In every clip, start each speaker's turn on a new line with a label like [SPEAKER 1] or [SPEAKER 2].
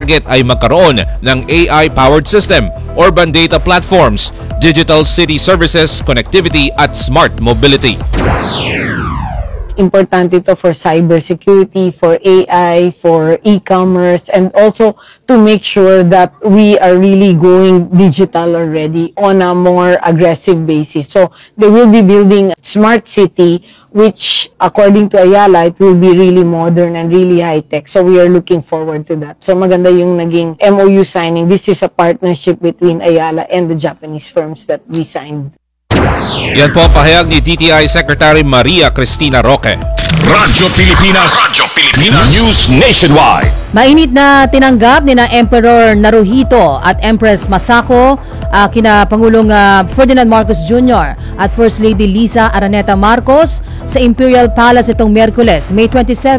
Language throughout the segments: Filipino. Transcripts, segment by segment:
[SPEAKER 1] target ay magkaroon ng AI-powered system, urban data platforms, digital city services, connectivity at smart mobility.
[SPEAKER 2] Importante ito for cybersecurity, for AI, for e-commerce, and also to make sure that we are really going digital already on a more aggressive basis. So they will be building a smart city, which according to Ayala, it will be really modern and really high-tech. So we are looking forward to that. So maganda yung naging MOU signing. This is a partnership between Ayala and the Japanese firms that we signed.
[SPEAKER 1] Yan po pahayag ni DTI Secretary Maria Cristina Roque.
[SPEAKER 3] Radyo Pilipinas, News Nationwide.
[SPEAKER 4] Mainit na tinanggap ni na Emperor Naruhito at Empress Masako kina Pangulong Ferdinand Marcos Jr. at First Lady Liza Araneta Marcos sa Imperial Palace itong Miyerkules, May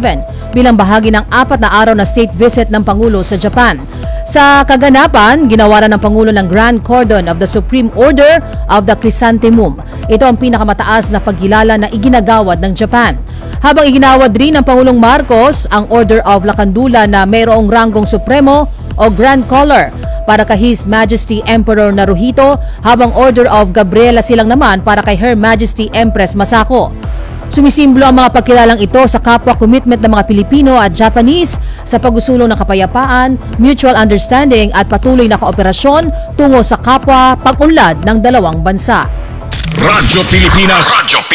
[SPEAKER 4] 27 bilang bahagi ng 4 na araw na state visit ng Pangulo sa Japan. Sa kaganapan, ginawaran ng Pangulo ng Grand Cordon of the Supreme Order of the Chrysanthemum. Ito ang pinakamataas na pagkilala na iginagawad ng Japan. Habang iginawad rin ng Pangulong Marcos ang Order of Lakandula na mayroong ranggong supremo o Grand Collar para kay His Majesty Emperor Naruhito, habang Order of Gabriela Silang naman para kay Her Majesty Empress Masako. Sumisimbolo ang mga pagkilalang ito sa kapwa commitment ng mga Pilipino at Japanese sa pag-usulong ng kapayapaan, mutual understanding at patuloy na kooperasyon tungo sa kapwa pag-unlad ng dalawang bansa.
[SPEAKER 3] Radyo Pilipinas,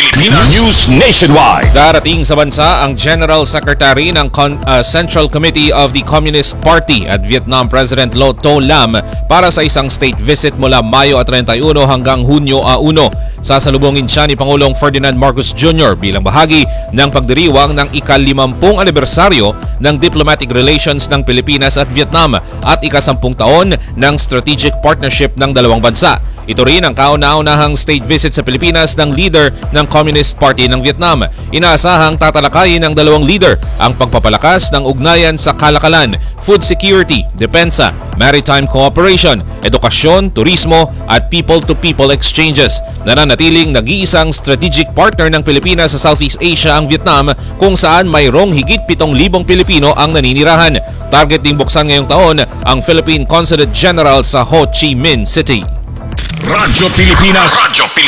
[SPEAKER 3] News Nationwide.
[SPEAKER 1] Darating sa bansa ang General Secretary ng Central Committee of the Communist Party at Vietnam President Lo To Lam para sa isang state visit mula Mayo 31 hanggang Hunyo 1. Sasalubungin siya ni Pangulong Ferdinand Marcos Jr. bilang bahagi ng pagdiriwang ng ika-50 anibersaryo ng diplomatic relations ng Pilipinas at Vietnam at ika-10 taon ng strategic partnership ng dalawang bansa. Ito rin ang kauna-unahang state visit sa Pilipinas ng leader ng Communist Party ng Vietnam. Inaasahang tatalakayin ng dalawang leader ang pagpapalakas ng ugnayan sa kalakalan, food security, depensa, maritime cooperation, edukasyon, turismo at people-to-people exchanges. Nananatiling nag-iisang strategic partner ng Pilipinas sa Southeast Asia ang Vietnam, kung saan mayroong higit 7,000 Pilipino ang naninirahan. Target ding buksan ngayong taon ang Philippine Consulate General sa Ho Chi Minh City.
[SPEAKER 3] Radyo Pilipinas,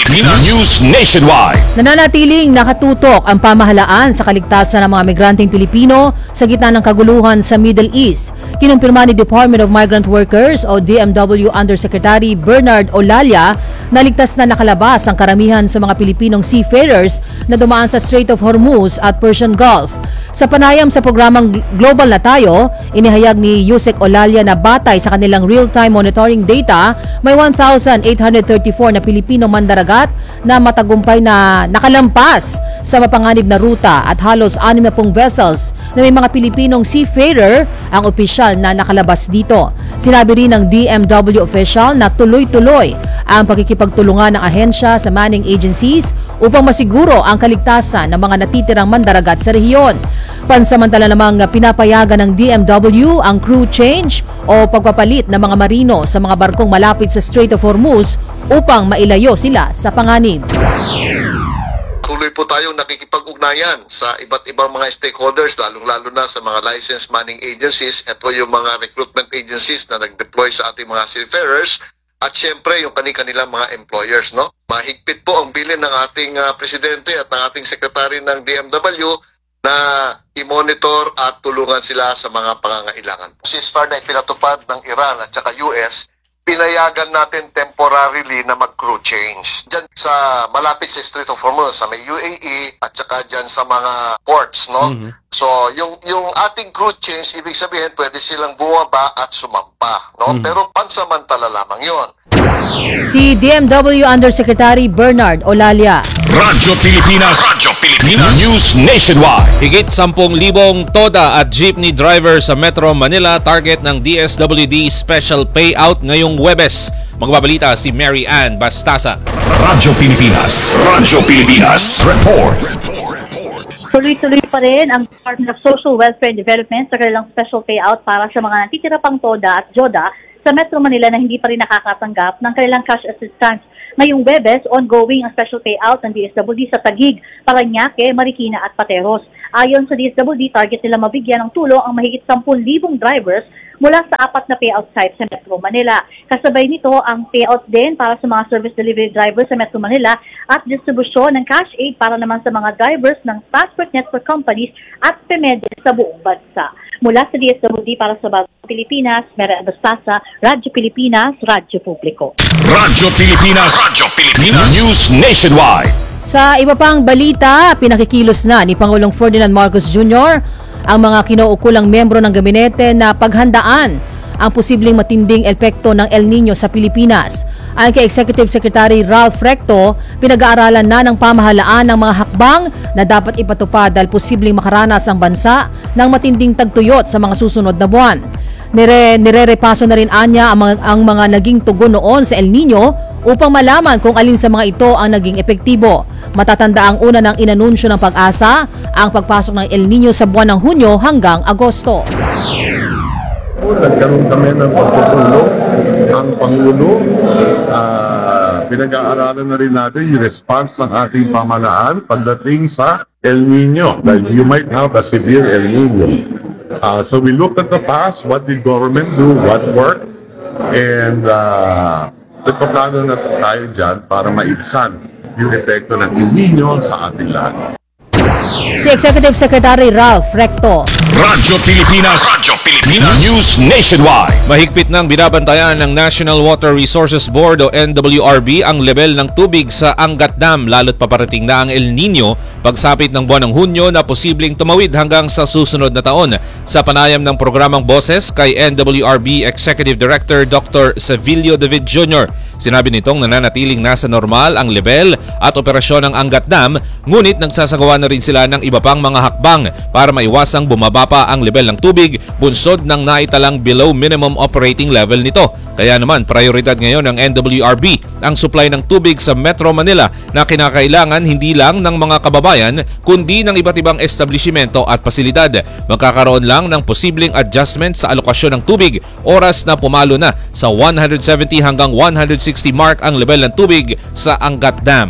[SPEAKER 3] News Nationwide.
[SPEAKER 4] Nananatiling nakatutok ang pamahalaan sa kaligtasan ng mga migranteng Pilipino sa gitna ng kaguluhan sa Middle East. Kinumpirma ni Department of Migrant Workers o DMW Undersecretary Bernard Olalia na ligtas na nakalabas ang karamihan sa mga Pilipinong seafarers na dumaan sa Strait of Hormuz at Persian Gulf. Sa panayam sa programang Global na Tayo, inihayag ni Yusek Olalia na batay sa kanilang real-time monitoring data, may 1,834 na Pilipinong mandaragat na matagumpay na nakalampas sa mapanganib na ruta at halos 60 vessels na may mga Pilipinong seafarer ang opisyal na nakalabas dito. Sinabi rin ng DMW official na tuloy-tuloy ang pagkikipagtulungan ng ahensya sa manning agencies upang masiguro ang kaligtasan ng mga natitirang mandaragat sa rehiyon. Pansamantala namang pinapayagan ng DMW ang crew change o pagpapalit ng mga marino sa mga barkong malapit sa Strait of Hormuz upang mailayo sila sa panganib.
[SPEAKER 5] Tuloy po tayong nakikipag-ugnayan sa iba't ibang mga stakeholders, lalong-lalo na sa mga licensed manning agencies, ito yung mga recruitment agencies na nag-deploy sa ating mga seafarers, at syempre yung kanilang mga employers. No? Mahigpit po ang bilin ng ating presidente at ng ating secretary ng DMW na i-monitor at tulungan sila sa mga pangangailangan. Ceasefire na ipinatupad ng Iran at saka US, pinayagan natin temporarily na mag-crew change. Diyan sa malapit sa Strait of Hormuz, sa may UAE at saka diyan sa mga ports, no? So, yung ating crew change, ibig sabihin pwede silang bumaba at sumampa, no? Pero pansamantala lamang 'yon.
[SPEAKER 4] Si DMW Undersecretary Bernard Olalia.
[SPEAKER 3] Radyo Pilipinas, News Nationwide.
[SPEAKER 1] Higit 10,000 TODA at jeepney driver sa Metro Manila target ng DSWD Special Payout ngayong Huwebes. Magbabalita si Mary Ann Bastasa.
[SPEAKER 3] Radyo Pilipinas, report.
[SPEAKER 6] Tuloy-tuloy pa rin ang Department of Social Welfare and Development sa kanilang special payout para sa mga natitira pang TODA at JODA sa Metro Manila na hindi pa rin nakakatanggap ng kanilang cash assistance. Ngayong Huwebes, ongoing ang special payout ng DSWD sa Taguig, Parañaque, Marikina at Pateros. Ayon sa DSWD, target nila mabigyan ng tulong ang mahigit 10,000 drivers mula sa 4 na payout sites sa Metro Manila. Kasabay nito ang payout din para sa mga service delivery drivers sa Metro Manila at distribusyon ng cash aid para naman sa mga drivers ng transport network companies at PEMEDE sa buong bansa. Mula sa DSWD para sa Bagong Pilipinas, Mera Bastasa, Radyo Pilipinas, Radyo Publiko.
[SPEAKER 3] Radyo Pilipinas. Radyo Pilipinas. News Nationwide.
[SPEAKER 4] Sa iba pang balita, pinakikilos na ni Pangulong Ferdinand Marcos Jr. ang mga kinuukulang membro ng gabinete na paghandaan ang posibleng matinding epekto ng El Nino sa Pilipinas. Ayon kay Executive Secretary Ralph Recto, pinag-aaralan na ng pamahalaan ng mga hakbang na dapat ipatupad dahil posibleng makaranas ang bansa ng matinding tagtuyot sa mga susunod na buwan. Nirerepaso na rin anya ang mga naging tugon noon sa El Nino upang malaman kung alin sa mga ito ang naging epektibo. Matatanda ang una ng inanunsyo ng Pag-asa, ang pagpasok ng El Nino sa buwan ng Hunyo hanggang Agosto.
[SPEAKER 7] Nagkaroon kami ng pagtutulong ang Pangulo. Pinag-aaralan na rin natin yung response ng ating pamahalaan pagdating sa El Nino. Like you might have a severe El Nino. So we looked at the past, what did government do, what worked, and nagpaplano na tayo dyan para maibsan yung epekto ng El Nino sa ating lahat.
[SPEAKER 4] Si Executive Secretary Ralph Recto.
[SPEAKER 3] Radyo Pilipinas. Radyo Pilipinas. News Nationwide.
[SPEAKER 1] Mahigpit nang binabantayan ng National Water Resources Board o NWRB ang level ng tubig sa Angat Dam lalo't paparating na ang El Nino pagsapit ng buwan ng Hunyo na posibleng tumawid hanggang sa susunod na taon. Sa panayam ng programang Boses kay NWRB Executive Director Dr. Sevilio David Jr., sinabi nitong nananatiling nasa normal ang level at operasyon ng Angat Dam, ngunit nagsasagawa na rin sila ng iba pang mga hakbang para maiwasang bumaba pa ang level ng tubig bunsod ng naitalang below minimum operating level nito. Kaya naman, prioridad ngayon ng NWRB ang supply ng tubig sa Metro Manila na kinakailangan hindi lang ng mga kababayan kundi ng iba't ibang establishmento at pasilidad. Magkakaroon lang ng posibleng adjustment sa alokasyon ng tubig oras na pumalo na sa 170 hanggang 160 mark ang level ng tubig sa Angat Dam.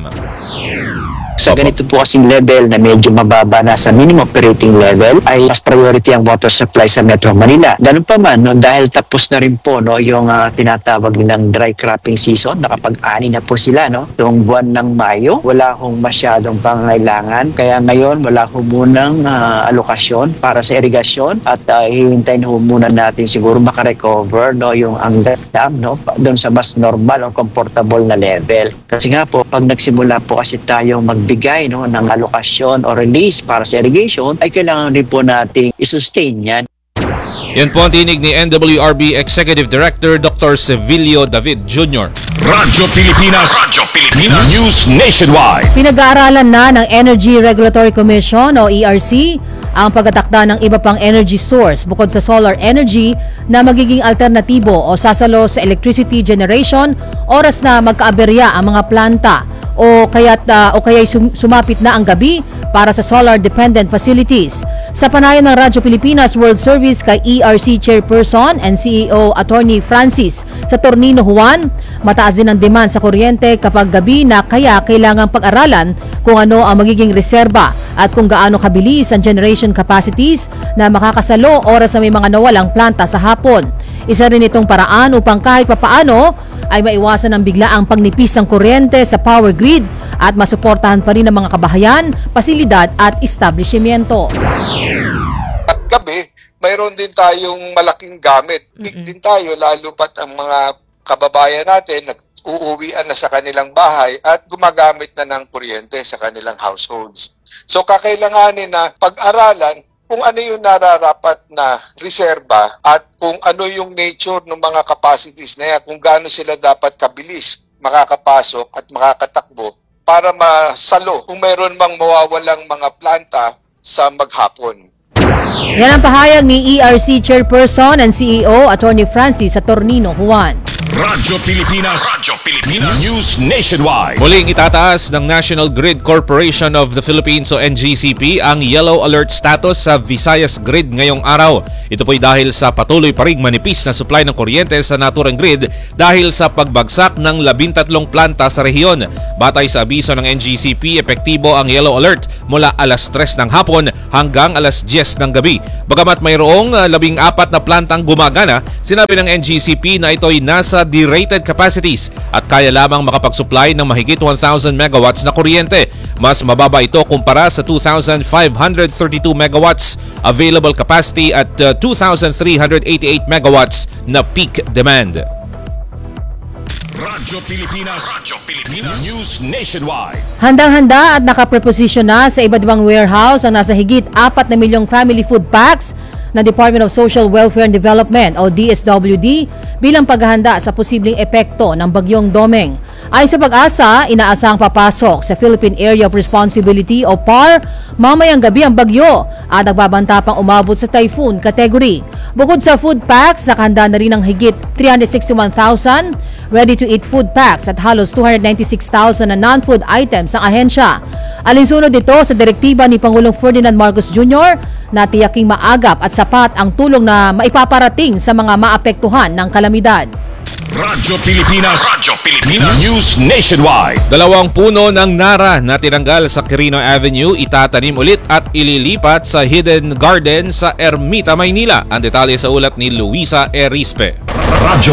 [SPEAKER 8] Sa ganito po kasing level na medyo mababa na sa minimum operating level ay mas priority ang water supply sa Metro Manila. Ganun pa man, no, dahil tapos na rin po yung tinatawag ng dry cropping season, nakapag-ani na po sila itong buwan ng Mayo. Wala hong masyadong pangangailangan. Kaya ngayon wala ho munang alokasyon para sa irigasyon at hihintayin ho muna natin siguro makarecover yung Angat Dam doon sa mas normal o comfortable na level. Kasi nga po, pag nagsimula po kasi tayong magbigay ng alokasyon o release para sa irrigation, ay kailangan rin po nating i-sustain yan.
[SPEAKER 1] Yan po ang tinig ni NWRB Executive Director Dr. Sevilio David Jr.
[SPEAKER 3] Radyo Pilipinas. Radyo Pilipinas. News Nationwide.
[SPEAKER 4] Pinag-aaralan na ng Energy Regulatory Commission o ERC ang pagtatakda ng iba pang energy source bukod sa solar energy na magiging alternatibo o sasalo sa electricity generation oras na magkaaberya ang mga planta o kaya'y sumapit na ang gabi para sa solar-dependent facilities. Sa panayam ng Radyo Pilipinas World Service kay ERC Chairperson and CEO Attorney Francis sa Tornino Juan, mataas din ang demand sa kuryente kapag gabi na kaya kailangang pag-aralan kung ano ang magiging reserba at kung gaano kabilis ang generation capacities na makakasalo oras na may mga nawalang planta sa hapon. Isa rin itong paraan upang kahit papaano ay maiwasan ang biglaang pagnipis ng kuryente sa power grid at masuportahan pa rin ang mga kabahayan, pasilidad at establishmento.
[SPEAKER 9] At gabi, mayroon din tayong malaking gamit. Big din tayo, lalo pat ang mga kababayan natin nag-uuwian na sa kanilang bahay at gumagamit na ng kuryente sa kanilang households. So kakailanganin na pag-aralan kung ano yung nararapat na reserba at kung ano yung nature ng mga capacities na yan, kung gaano sila dapat kabilis makakapasok at makakatakbo para masalo kung mayroon mang mawawalang mga planta sa maghapon.
[SPEAKER 4] Yan ang pahayag ni ERC Chairperson and CEO Attorney Francis sa Tornino Juan.
[SPEAKER 3] Radyo Pilipinas. News Nationwide.
[SPEAKER 1] Muling itataas ng National Grid Corporation of the Philippines o NGCP ang yellow alert status sa Visayas Grid ngayong araw. Ito po'y dahil sa patuloy pa ring manipis na supply ng kuryente sa naturang grid dahil sa pagbagsak ng 13 planta sa rehiyon. Batay sa abiso ng NGCP, epektibo ang yellow alert mula alas 3 ng hapon hanggang alas 10 ng gabi. Bagamat mayroong 14 na plantang gumagana, sinabi ng NGCP na ito'y nasa derated capacities at kaya lamang makapag-supply ng mahigit 1,000 megawatts na kuryente. Mas mababa ito kumpara sa 2,532 megawatts available capacity at 2,388 megawatts na peak demand.
[SPEAKER 3] Radyo Pilipinas. News Nationwide.
[SPEAKER 4] Handang-handa at nakapreposisyon na sa iba't ibang warehouse ang nasa higit 4 na milyong family food packs ng Department of Social Welfare and Development o DSWD bilang paghahanda sa posibleng epekto ng bagyong Domeng. Ayon sa Pag-asa, inaasahang papasok sa Philippine Area of Responsibility o PAR mamayang gabi ang bagyo at nagbabanta pang umabot sa typhoon category. Bukod sa food packs, nakahanda na rin ang higit 361,000 ready-to-eat food packs at halos 296,000 na non-food items ang ahensya. Alinsunod dito sa direktiba ni Pangulong Ferdinand Marcos Jr. na tiyaking maagap at sapat ang tulong na maipaparating sa mga maapektuhan ng kalamidad.
[SPEAKER 3] Radyo Pilipinas. News Nationwide.
[SPEAKER 1] 2 puno ng Nara na tinanggal sa Quirino Avenue itatanim ulit at ililipat sa Hidden Garden sa Ermita, Maynila. Ang detalye sa ulat ni Luisa Erispe.
[SPEAKER 3] Radyo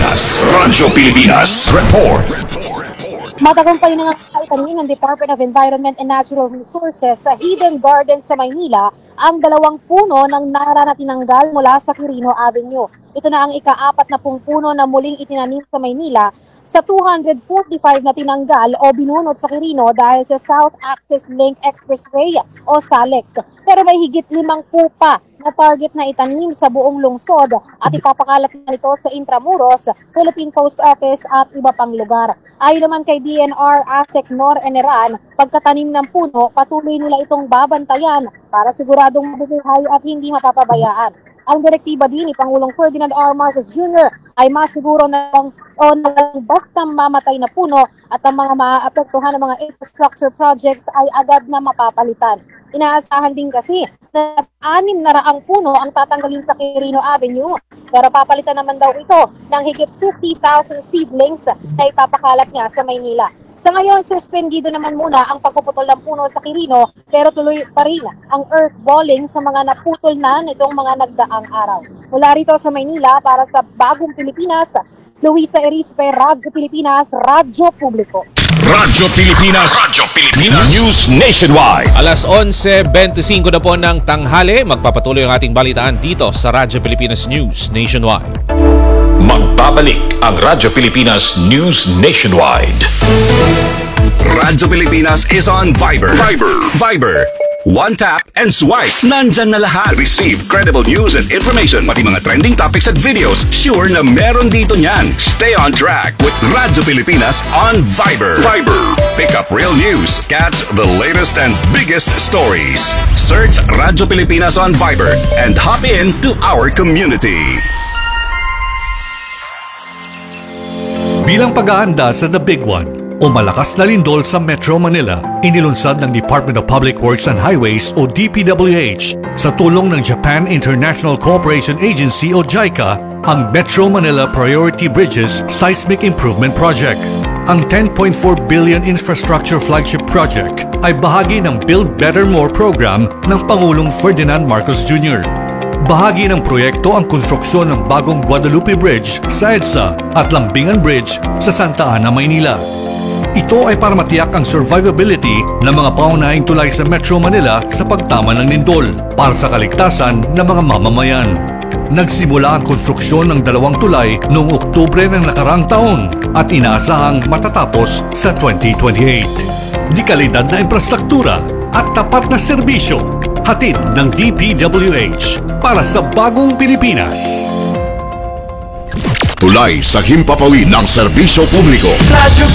[SPEAKER 3] Pilipinas. Report.
[SPEAKER 10] Matagumpay na nga itanim ng Department of Environment and Natural Resources sa Hidden Garden sa Maynila ang 2 puno ng Nara na tinanggal mula sa Quirino Avenue. Ito na ang ika-40 puno na muling itinanim sa Maynila sa 245 na tinanggal o binunot sa Quirino dahil sa South Access Link Expressway o SALEX. Pero may higit 5 pupa na target na itanim sa buong lungsod at ipapakalat na ito sa Intramuros, Philippine Post Office at iba pang lugar. Ayon naman kay DNR ASEC Nor Eneran, pagkatanim ng puno, patuloy nila itong babantayan para siguradong mabubuhay at hindi mapapabayaan. Ang direktiba din ni Pangulong Ferdinand R. Marcos Jr. ay masiguro na basta mamatay na puno at ang mga maapektuhan ng mga infrastructure projects ay agad na mapapalitan. Inaasahan din kasi na 600 puno ang tatanggalin sa Quirino Avenue, pero papalitan naman daw ito ng higit 50,000 seedlings na ipapakalat nga sa Maynila. Sa ngayon, suspendido naman muna ang pagpuputol ng puno sa Quirino, pero tuloy pa rin ang earth balling sa mga naputol na nitong mga nagdaang araw. Mula rito sa Maynila, para sa Bagong Pilipinas, Luisa Erispe, Radyo Pilipinas, Radyo Publiko.
[SPEAKER 3] Radyo Pilipinas. News Nationwide.
[SPEAKER 1] Alas 11:25 na po ng tanghali, magpapatuloy ang ating balitaan dito sa Radyo Pilipinas News Nationwide.
[SPEAKER 3] Magbabalik ang Radyo Pilipinas News Nationwide. Radyo Pilipinas is on Viber. Viber. One tap and swipe. Nandyan na lahat. Receive credible news and information. Pati mga trending topics at videos. Sure na meron dito niyan. Stay on track with Radyo Pilipinas on Viber. Pick up real news. Catch the latest and biggest stories. Search Radyo Pilipinas on Viber and hop in to our community.
[SPEAKER 11] Bilang pag-aanda sa The Big One o malakas na lindol sa Metro Manila, inilunsad ng Department of Public Works and Highways o DPWH sa tulong ng Japan International Cooperation Agency o JICA ang Metro Manila Priority Bridges Seismic Improvement Project. Ang 10.4 billion infrastructure flagship project ay bahagi ng Build Better More program ng Pangulong Ferdinand Marcos Jr. Bahagi ng proyekto ang konstruksyon ng bagong Guadalupe Bridge sa EDSA at Lambingan Bridge sa Santa Ana, Maynila. Ito ay para matiyak ang survivability ng mga pangunahing tulay sa Metro Manila sa pagtama ng lindol para sa kaligtasan ng mga mamamayan. Nagsimula ang konstruksyon ng 2 tulay noong Oktubre ng nakarang taon at inaasahang matatapos sa 2028. Di kalidad na infrastruktura at tapat na serbisyo, hatid ng DPWH para sa bagong Pilipinas.
[SPEAKER 3] Tulay sa himpapawid ng serbisyo publiko.
[SPEAKER 12] Radyo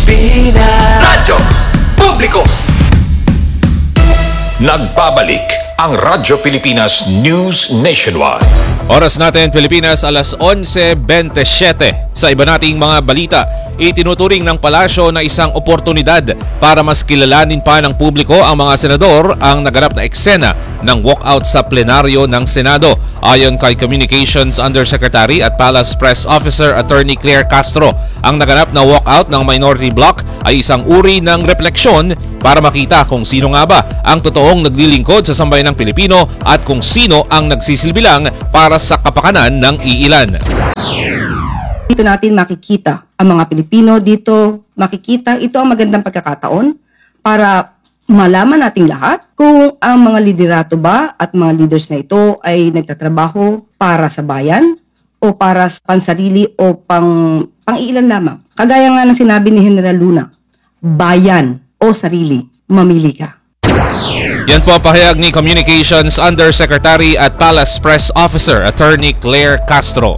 [SPEAKER 12] Pilipinas. Radyo Publiko.
[SPEAKER 3] Nagbabalik ang Radyo Pilipinas News Nationwide.
[SPEAKER 1] Oras natin Pilipinas, alas 11:27. Sa iba nating mga balita, itinuturing ng palasyo na isang oportunidad para mas kilalanin pa ng publiko ang mga senador ang naganap na eksena ng walkout sa plenaryo ng Senado. Ayon kay Communications Undersecretary at Palace Press Officer Attorney Claire Castro, ang naganap na walkout ng Minority Bloc ay isang uri ng refleksyon para makita kung sino nga ba ang totoong naglilingkod sa sambayan ng Pilipino at kung sino ang nagsisilbilang para sa kapakanan ng iilan.
[SPEAKER 12] Dito natin makikita ang mga Pilipino dito, makikita ito ang magandang pagkakataon para malaman nating lahat kung ang mga liderato ba at mga leaders na ito ay nagtatrabaho para sa bayan o para sa pansarili o pang-iilan lamang. Kagaya nga ng sinabi ni General Luna, bayan o sarili, mamili ka.
[SPEAKER 1] Yan po pahayag ni Communications Undersecretary at Palace Press Officer Attorney Claire Castro.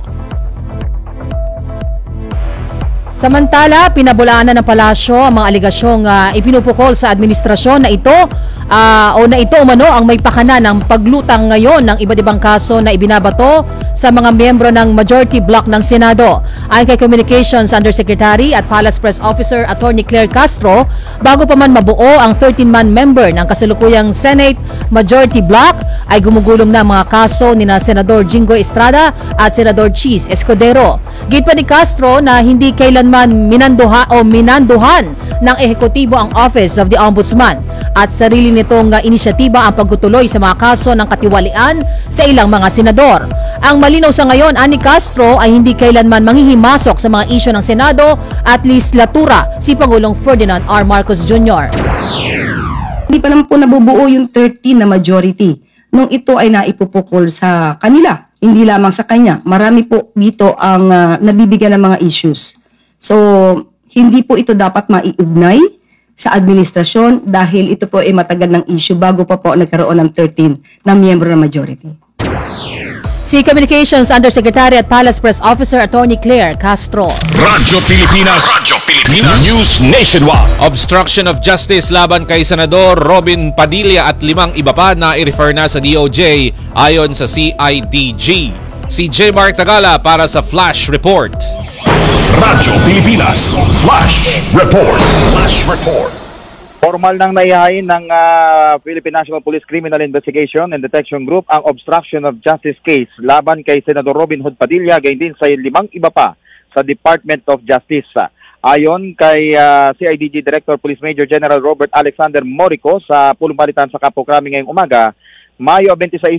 [SPEAKER 4] Samantala, pinabulaanan ng palasyo ang mga aligasyong ipinupukol sa administrasyon na ito umano ang may pakana ng paglutang ngayon ng iba't ibang kaso na ibinabato sa mga miyembro ng Majority Bloc ng Senado. Ayon kay Communications Undersecretary at Palace Press Officer Attorney Claire Castro, bago pa man mabuo ang 13-man member ng kasalukuyang Senate Majority Bloc, ay gumugulong na mga kaso ni Senador Jinggoy Estrada at Senador Cheese Escudero. Git pa ni Castro na hindi kailanman minanduhan ng ehekutibo ang Office of the Ombudsman at sarili nitong inisyatiba ang pagtutuloy sa mga kaso ng katiwalian sa ilang mga senador. Ang malinaw sa ngayon, ani Castro, ay hindi kailanman manghihimasok sa mga isyu ng Senado at legislatura si Pangulong Ferdinand R. Marcos Jr.
[SPEAKER 12] Hindi pa naman po nabubuo yung 13 na majority nung ito ay naipupukol sa kanila, hindi lamang sa kanya. Marami po dito ang nabibigyan ng mga issues. So, hindi po ito dapat maiugnay sa administrasyon dahil ito po ay matagal ng issue bago pa po nagkaroon ng 13 na miyembro ng majority.
[SPEAKER 4] Si Communications Undersecretary at Palace Press Officer Attorney Claire Castro.
[SPEAKER 3] Radyo Pilipinas News Nationwide.
[SPEAKER 1] Obstruction of justice laban kay Senador Robin Padilla at 5 iba pa na i-refer na sa DOJ ayon sa CIDG. Si J. Mark Tagala para sa Flash Report.
[SPEAKER 3] Radyo Pilipinas Flash Report.
[SPEAKER 13] Formal nang naihain ng Philippine National Police Criminal Investigation and Detection Group ang obstruction of justice case laban kay Senador Robin Hood Padilla, gayon din sa 5 iba pa sa Department of Justice. Ayon kay CIDG Director Police Major General Robert Alexander Morico sa pulong balitaan sa Kapo Krami ngayong umaga, Mayo 26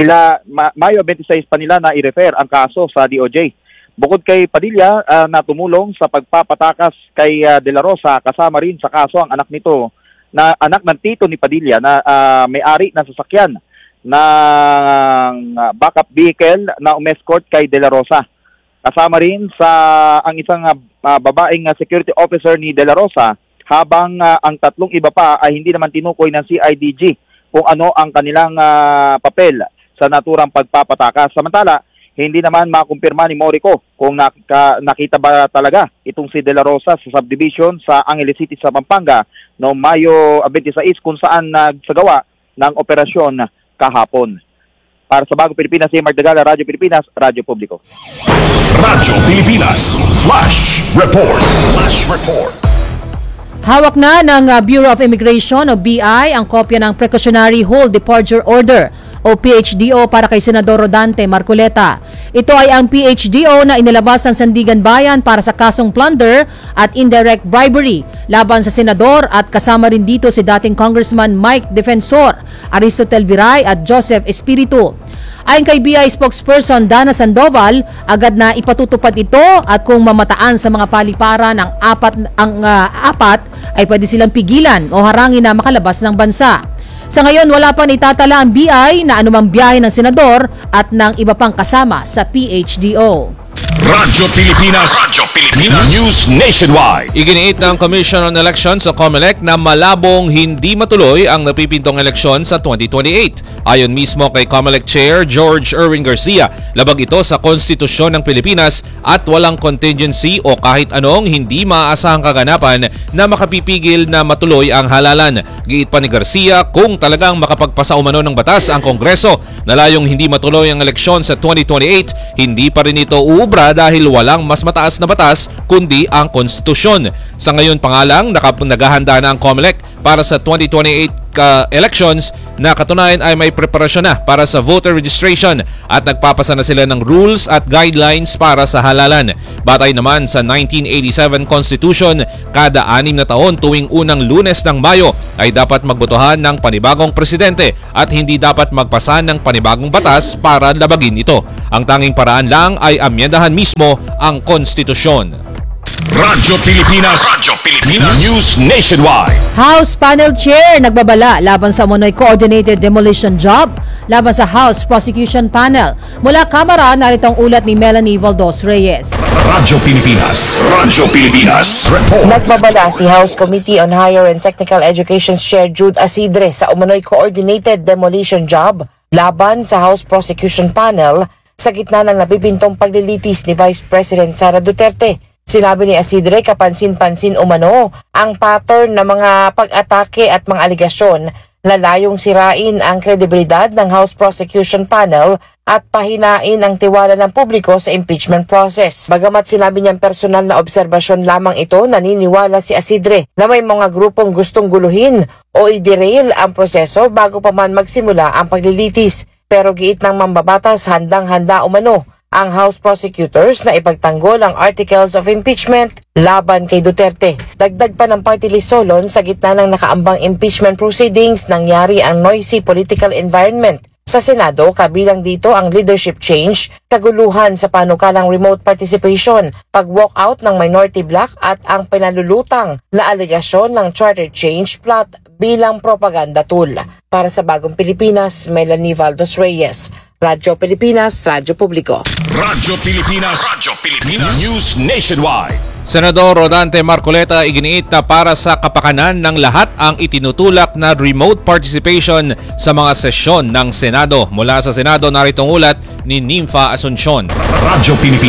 [SPEAKER 13] pa nila na i-refer ang kaso sa DOJ. Bukod kay Padilla na tumulong sa pagpapatakas kay De La Rosa, kasama rin sa kaso ang anak nito, na anak ng tito ni Padilla na may-ari ng sasakyan ng backup vehicle na umescort kay De La Rosa. Kasama rin sa ang isang babaeng security officer ni De La Rosa, habang ang 3 iba pa ay hindi naman tinukoy ng CIDG kung ano ang kanilang papel sa naturang pagpapatakas. Samantala, hindi naman makumpirma ni Morico kung nakita ba talaga itong si De La Rosa sa subdivision sa Angeles City sa Pampanga noong Mayo 26 kung saan nagsagawa ng operasyon kahapon. Para sa Bagong Pilipinas, si Mark Dagala, Radyo Pilipinas, Radyo Publiko.
[SPEAKER 3] Radyo Pilipinas Flash Report.
[SPEAKER 4] Hawak na ng Bureau of Immigration o BI ang kopya ng Precautionary Hold Departure Order o PHDO para kay Senador Rodante Marcoleta. Ito ay ang PHDO na inilabas ng Sandigan Bayan para sa kasong plunder at indirect bribery laban sa senador at kasama rin dito si dating Congressman Mike Defensor, Aristotel Viray at Joseph Espiritu. Ayon kay BI spokesperson Dana Sandoval, agad na ipatutupad ito at kung mamataan sa mga paliparan ang apat ay pwede silang pigilan o harangin na makalabas ng bansa. Sa ngayon, wala pa itatala ang BI na anumang biyahe ng senador at ng iba pang kasama sa PHDO.
[SPEAKER 3] Radyo Pilipinas News Nationwide.
[SPEAKER 1] Iginiit ng Commission on Elections o COMELEC na malabong hindi matuloy ang napipintong eleksyon sa 2028. Ayon mismo kay COMELEC Chair George Erwin Garcia, labag ito sa konstitusyon ng Pilipinas at walang contingency o kahit anong hindi maaasahang kaganapan na makapipigil na matuloy ang halalan. Giit pa ni Garcia, kung talagang makapagpasa umano ng batas ang Kongreso na layong hindi matuloy ang eleksyon sa 2028, hindi pa rin ito uubra dahil walang mas mataas na batas kundi ang konstitusyon. Sa ngayon pa nga lang, naghahanda na ang COMELEC para sa 2028 elections na katunayan ay may preparasyon na para sa voter registration at nagpapasa na sila ng rules at guidelines para sa halalan. Batay naman sa 1987 Constitution, kada 6 na taon tuwing unang Lunes ng Mayo ay dapat magbotohan ng panibagong presidente at hindi dapat magpasa ng panibagong batas para labagin ito. Ang tanging paraan lang ay amyendahan mismo ang konstitusyon.
[SPEAKER 3] Radyo Pilipinas News Nationwide.
[SPEAKER 4] House Panel Chair nagbabala laban sa umunoy coordinated demolition job laban sa House Prosecution Panel. Mula Kamara, narito ang ulat ni Melanie Valdos Reyes.
[SPEAKER 3] Radyo Pilipinas Report.
[SPEAKER 14] Nagbabala si House Committee on Higher and Technical Education Chair Jude Asidre sa umunoy coordinated demolition job laban sa House Prosecution Panel sa gitna ng napipintong paglilitis ni Vice President Sara Duterte. Sinabi ni Asidre, kapansin-pansin umano ang pattern ng mga pag-atake at mga aligasyon na layong sirain ang kredibilidad ng House Prosecution Panel at pahinain ang tiwala ng publiko sa impeachment process. Bagamat sinabi niyang personal na obserbasyon lamang ito, naniniwala si Asidre na may mga grupong gustong guluhin o i-derail ang proseso bago pa man magsimula ang paglilitis. Pero giit ng mambabatas, handang-handa umano ang House Prosecutors na ipagtanggol ang Articles of Impeachment laban kay Duterte. Dagdag pa ng party list Solon, sa gitna ng nakaambang impeachment proceedings, nangyari ang noisy political environment sa Senado, kabilang dito ang leadership change, kaguluhan sa panukalang remote participation, pag-walkout ng minority bloc at ang pinalulutang na aligasyon ng charter change plot bilang propaganda tool. Para sa Bagong Pilipinas, Melanie Valdos Reyes. Radyo Pilipinas, Radyo Publiko.
[SPEAKER 3] Radyo Pilipinas News Nationwide.
[SPEAKER 1] Senador Rodante Marcoleta iginiit na para sa kapakanan ng lahat ang itinutulak na remote participation sa mga sesyon ng Senado. Mula sa Senado, narito ang ulat ni Nympha Asuncion.
[SPEAKER 3] Radyo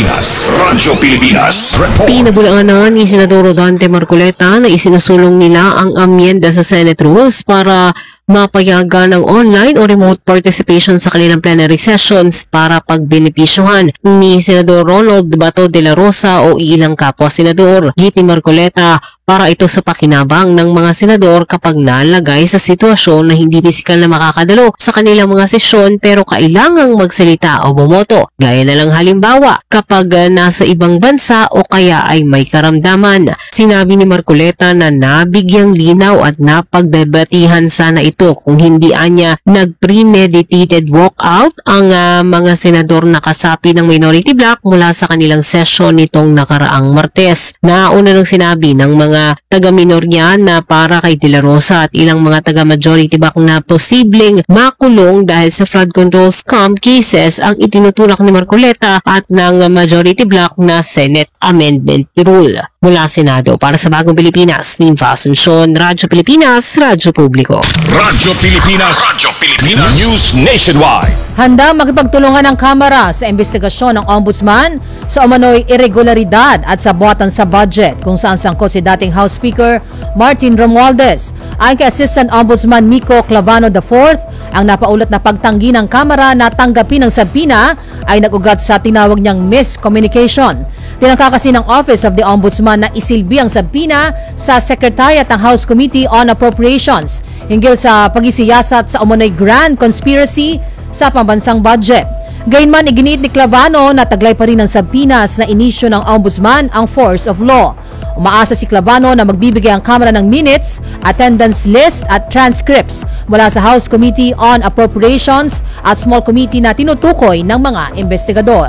[SPEAKER 3] Pilipinas Report.
[SPEAKER 15] Pinabulaan ni Senador Rodante Marcoleta na isinusulong nila ang amyenda sa Senate Rules para mapayagan ng online o remote participation sa kanilang plenary sessions para pagbenepisyohan ni Senador Ronald Bato de la Rosa o ilang kapwa senador. Giti Marcoleta, para ito sa pakinabang ng mga senador kapag nalagay sa sitwasyon na hindi pisikal na makakadalo sa kanilang mga sesyon pero kailangang magsalita o bumoto. Gaya na lang halimbawa kapag nasa ibang bansa o kaya ay may karamdaman. Sinabi ni Marcoleta na nabigyang linaw at napagdebatihan sana ito kung hindi anya nag-premeditated walkout ang mga senador na kasapi ng minority bloc mula sa kanilang session nitong nakaraang Martes. Nauna nang sinabi ng mga taga-minorya na para kay De La Rosa at ilang mga taga-majority bloc na posibleng makulong dahil sa flood control scam cases ang itinutulak ni Marcoleta at ng majority bloc na Senate Amendment Rule. Mula Senado, para sa Bagong Pilipinas, Nympha Asuncion, Radyo Pilipinas, Radyo Publiko.
[SPEAKER 3] Radyo Pilipinas News Nationwide.
[SPEAKER 4] Handa makipagtulungan ng Kamara sa investigasyon ng Ombudsman sa umano'y irregularidad at sabuatan sa budget kung saan sangkot si dating House Speaker Martin Romualdez. Ayon kay Assistant Ombudsman Miko Clavano IV, ang napaulat na pagtanggi ng Kamara na tanggapin ng sabina ay nag-ugat sa tinawag niyang miscommunication. Tinangka kasi ng Office of the Ombudsman na isilbi ang sabina sa Secretariat ng House Committee on Appropriations hinggil sa pagisiyasat sa umano'y grand conspiracy sa pambansang budget. Gayunman, iginiit ni Clavano na taglay pa rin ng sabpinas na inisyo ng Ombudsman ang force of law. Umaasa si Clavano na magbibigay ang Kamara ng minutes, attendance list at transcripts mula sa House Committee on Appropriations at Small Committee na tinutukoy ng mga investigador.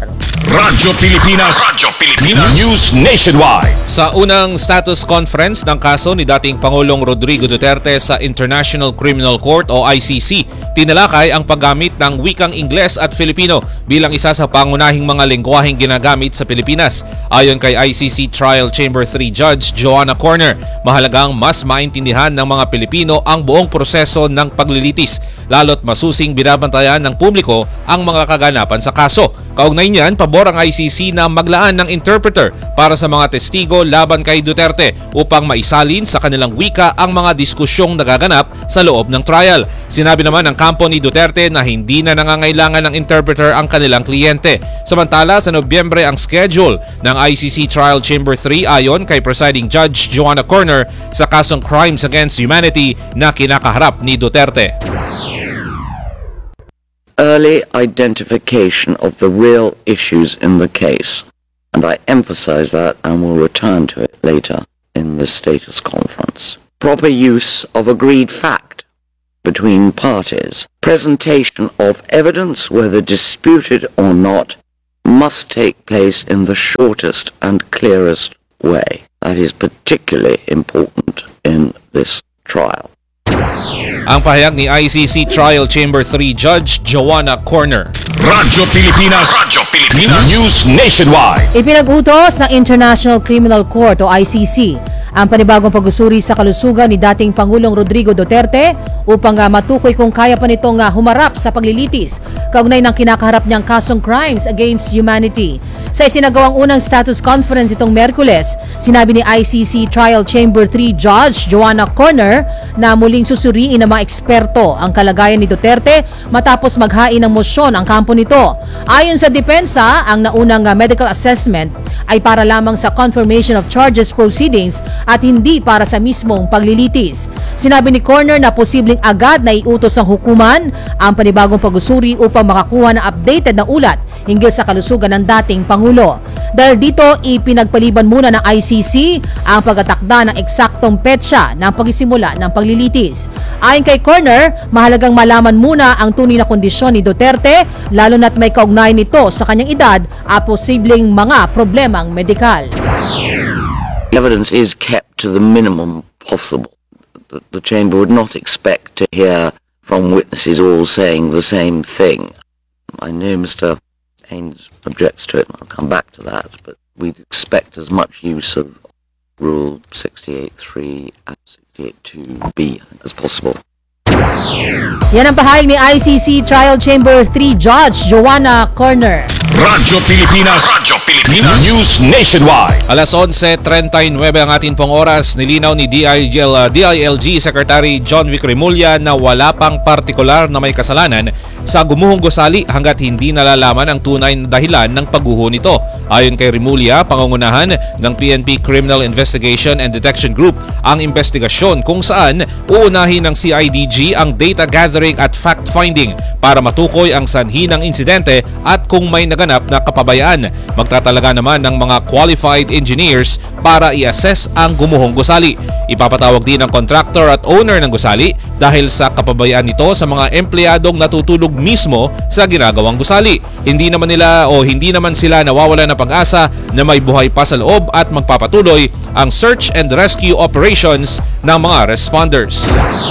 [SPEAKER 3] Radyo Pilipinas News Nationwide.
[SPEAKER 1] Sa unang status conference ng kaso ni dating Pangulong Rodrigo Duterte sa International Criminal Court o ICC, tinalakay ang paggamit ng wikang Ingles at Filipino bilang isa sa pangunahing mga lengguwaheng ginagamit sa Pilipinas. Ayon kay ICC Trial Chamber 3 Judge Joanna Corner, mahalagang mas maintindihan ng mga Pilipino ang buong proseso ng paglilitis, lalo't masusing binabantayan ng publiko ang mga kaganapan sa kaso. Kaugnay niyan, pabor ang ICC na maglaan ng interpreter para sa mga testigo laban kay Duterte upang maisalin sa kanilang wika ang mga diskusyong nagaganap sa loob ng trial. Sinabi naman ng kampo ni Duterte na hindi na nangangailangan ng interpreter ang kanilang kliyente. Samantala, sa Nobyembre ang schedule ng ICC Trial Chamber 3 ayon kay Presiding Judge Joanna Corner sa kasong Crimes Against Humanity na kinakaharap ni Duterte.
[SPEAKER 16] Early identification of the real issues in the case, and I emphasize that and will return to it later in the status conference. Proper use of agreed fact between parties, presentation of evidence, whether disputed or not, must take place in the shortest and clearest way. That is particularly important in this trial.
[SPEAKER 1] Ang pahayag ni ICC Trial Chamber 3 Judge Joanna Corner.
[SPEAKER 3] Radyo Pilipinas News Nationwide.
[SPEAKER 4] Ipinag-utos ng International Criminal Court o ICC ang panibagong pag-usuri sa kalusugan ni dating Pangulong Rodrigo Duterte upang matukoy kung kaya pa nitong humarap sa paglilitis kaugnay ng kinakaharap niyang kasong Crimes Against Humanity. Sa isinagawang unang status conference itong Miyerkules, sinabi ni ICC Trial Chamber 3 Judge Joanna Corner na muling susuriin ng mga eksperto ang kalagayan ni Duterte matapos maghain ng mosyon ang kampo nito. Ayon sa depensa, ang naunang medical assessment ay para lamang sa confirmation of charges proceedings at hindi para sa mismong paglilitis. Sinabi ni Corner na posibleng agad na iutos ng hukuman ang panibagong pag-usuri upang makakuha ng updated na ulat hinggil sa kalusugan ng dating Pangulo. Dahil dito, ipinagpaliban muna ng ICC ang pagtatakda ng eksaktong petsa ng pagsisimula ng paglilitis. Ayon kay Corner, mahalagang malaman muna ang tunay na kondisyon ni Duterte, lalo na't may kaugnayan nito sa kanyang edad at posibleng mga problemang medikal.
[SPEAKER 16] Evidence is kept to the minimum possible. The chamber would not expect to hear from witnesses all saying the same thing. I know Mr. Haynes objects to it, and I'll come back to that, but we'd expect as much use of Rule 68.3 and 68.2b as possible.
[SPEAKER 4] Yan ang pahayag ni ICC Trial Chamber 3 Judge Joanna Corner.
[SPEAKER 3] Radyo Pilipinas News Nationwide.
[SPEAKER 1] Alas 11:39 ang atin pong oras, nilinaw ni DILG Secretary John Vic Remulla na wala pang partikular na may kasalanan sa gumuhong gusali hanggat hindi nalalaman ang tunay na dahilan ng pagguho nito. Ayon kay Remulla, pangungunahan ng PNP Criminal Investigation and Detection Group ang investigasyon kung saan uunahin ng CIDG ang data gathering at fact-finding para matukoy ang sanhi ng insidente at kung may naganap na kapabayaan. Magtatalaga naman ng mga qualified engineers para i-assess ang gumuhong gusali. Ipapatawag din ang contractor at owner ng gusali dahil sa kapabayaan nito sa mga empleyadong natutulog mismo sa ginagawang gusali. Hindi naman sila nawawala ng pag-asa na may buhay pa sa loob at magpapatuloy ang search and rescue operations ng mga responders.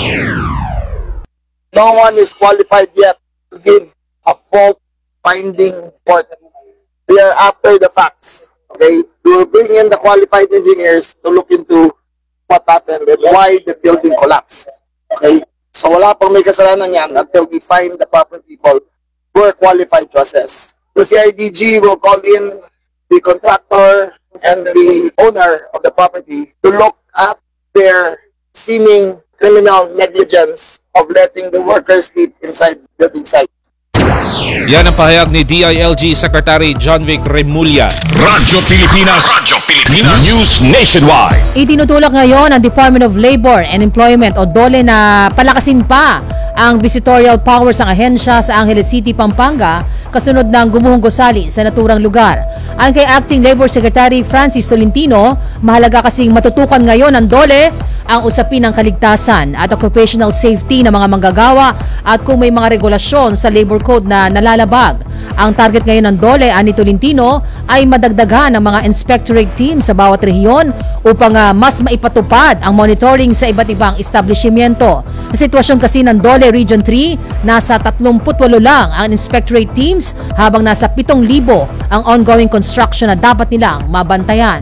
[SPEAKER 17] No one is qualified yet to give a fault finding report. We are after the facts. Okay, we will bring in the qualified engineers to look into what happened and why the building collapsed. Okay, so wala pang may kasalanan yan until we find the proper people who are qualified to assess. The CIDG will call in the contractor and the owner of the property to look at their seeming criminal negligence of letting the workers sleep inside the building site.
[SPEAKER 1] Yan ang pahayag ni DILG Secretary John Vic Remulla.
[SPEAKER 3] Radyo Pilipinas News Nationwide.
[SPEAKER 4] Itinutulak ngayon ng Department of Labor and Employment o DOLE na palakasin pa ang visitorial powers ng ahensya sa Angeles City, Pampanga kasunod ng gumuhong gusali sa naturang lugar. Ang kay Acting Labor Secretary Francis Tolentino, mahalaga kasing matutukan ngayon ng DOLE ang usapin ng kaligtasan at occupational safety ng mga manggagawa at kung may mga regulasyon sa labor code na nalalabag. Ang target ngayon ng DOLE, ani Tolentino, ay madagdagan ng mga inspectorate team sa bawat rehiyon upang mas maipatupad ang monitoring sa iba't ibang establishmento. Sa sitwasyon kasi ng DOLE Region 3, nasa 38 lang ang inspectorate teams habang nasa 7,000 ang ongoing construction na dapat nilang mabantayan.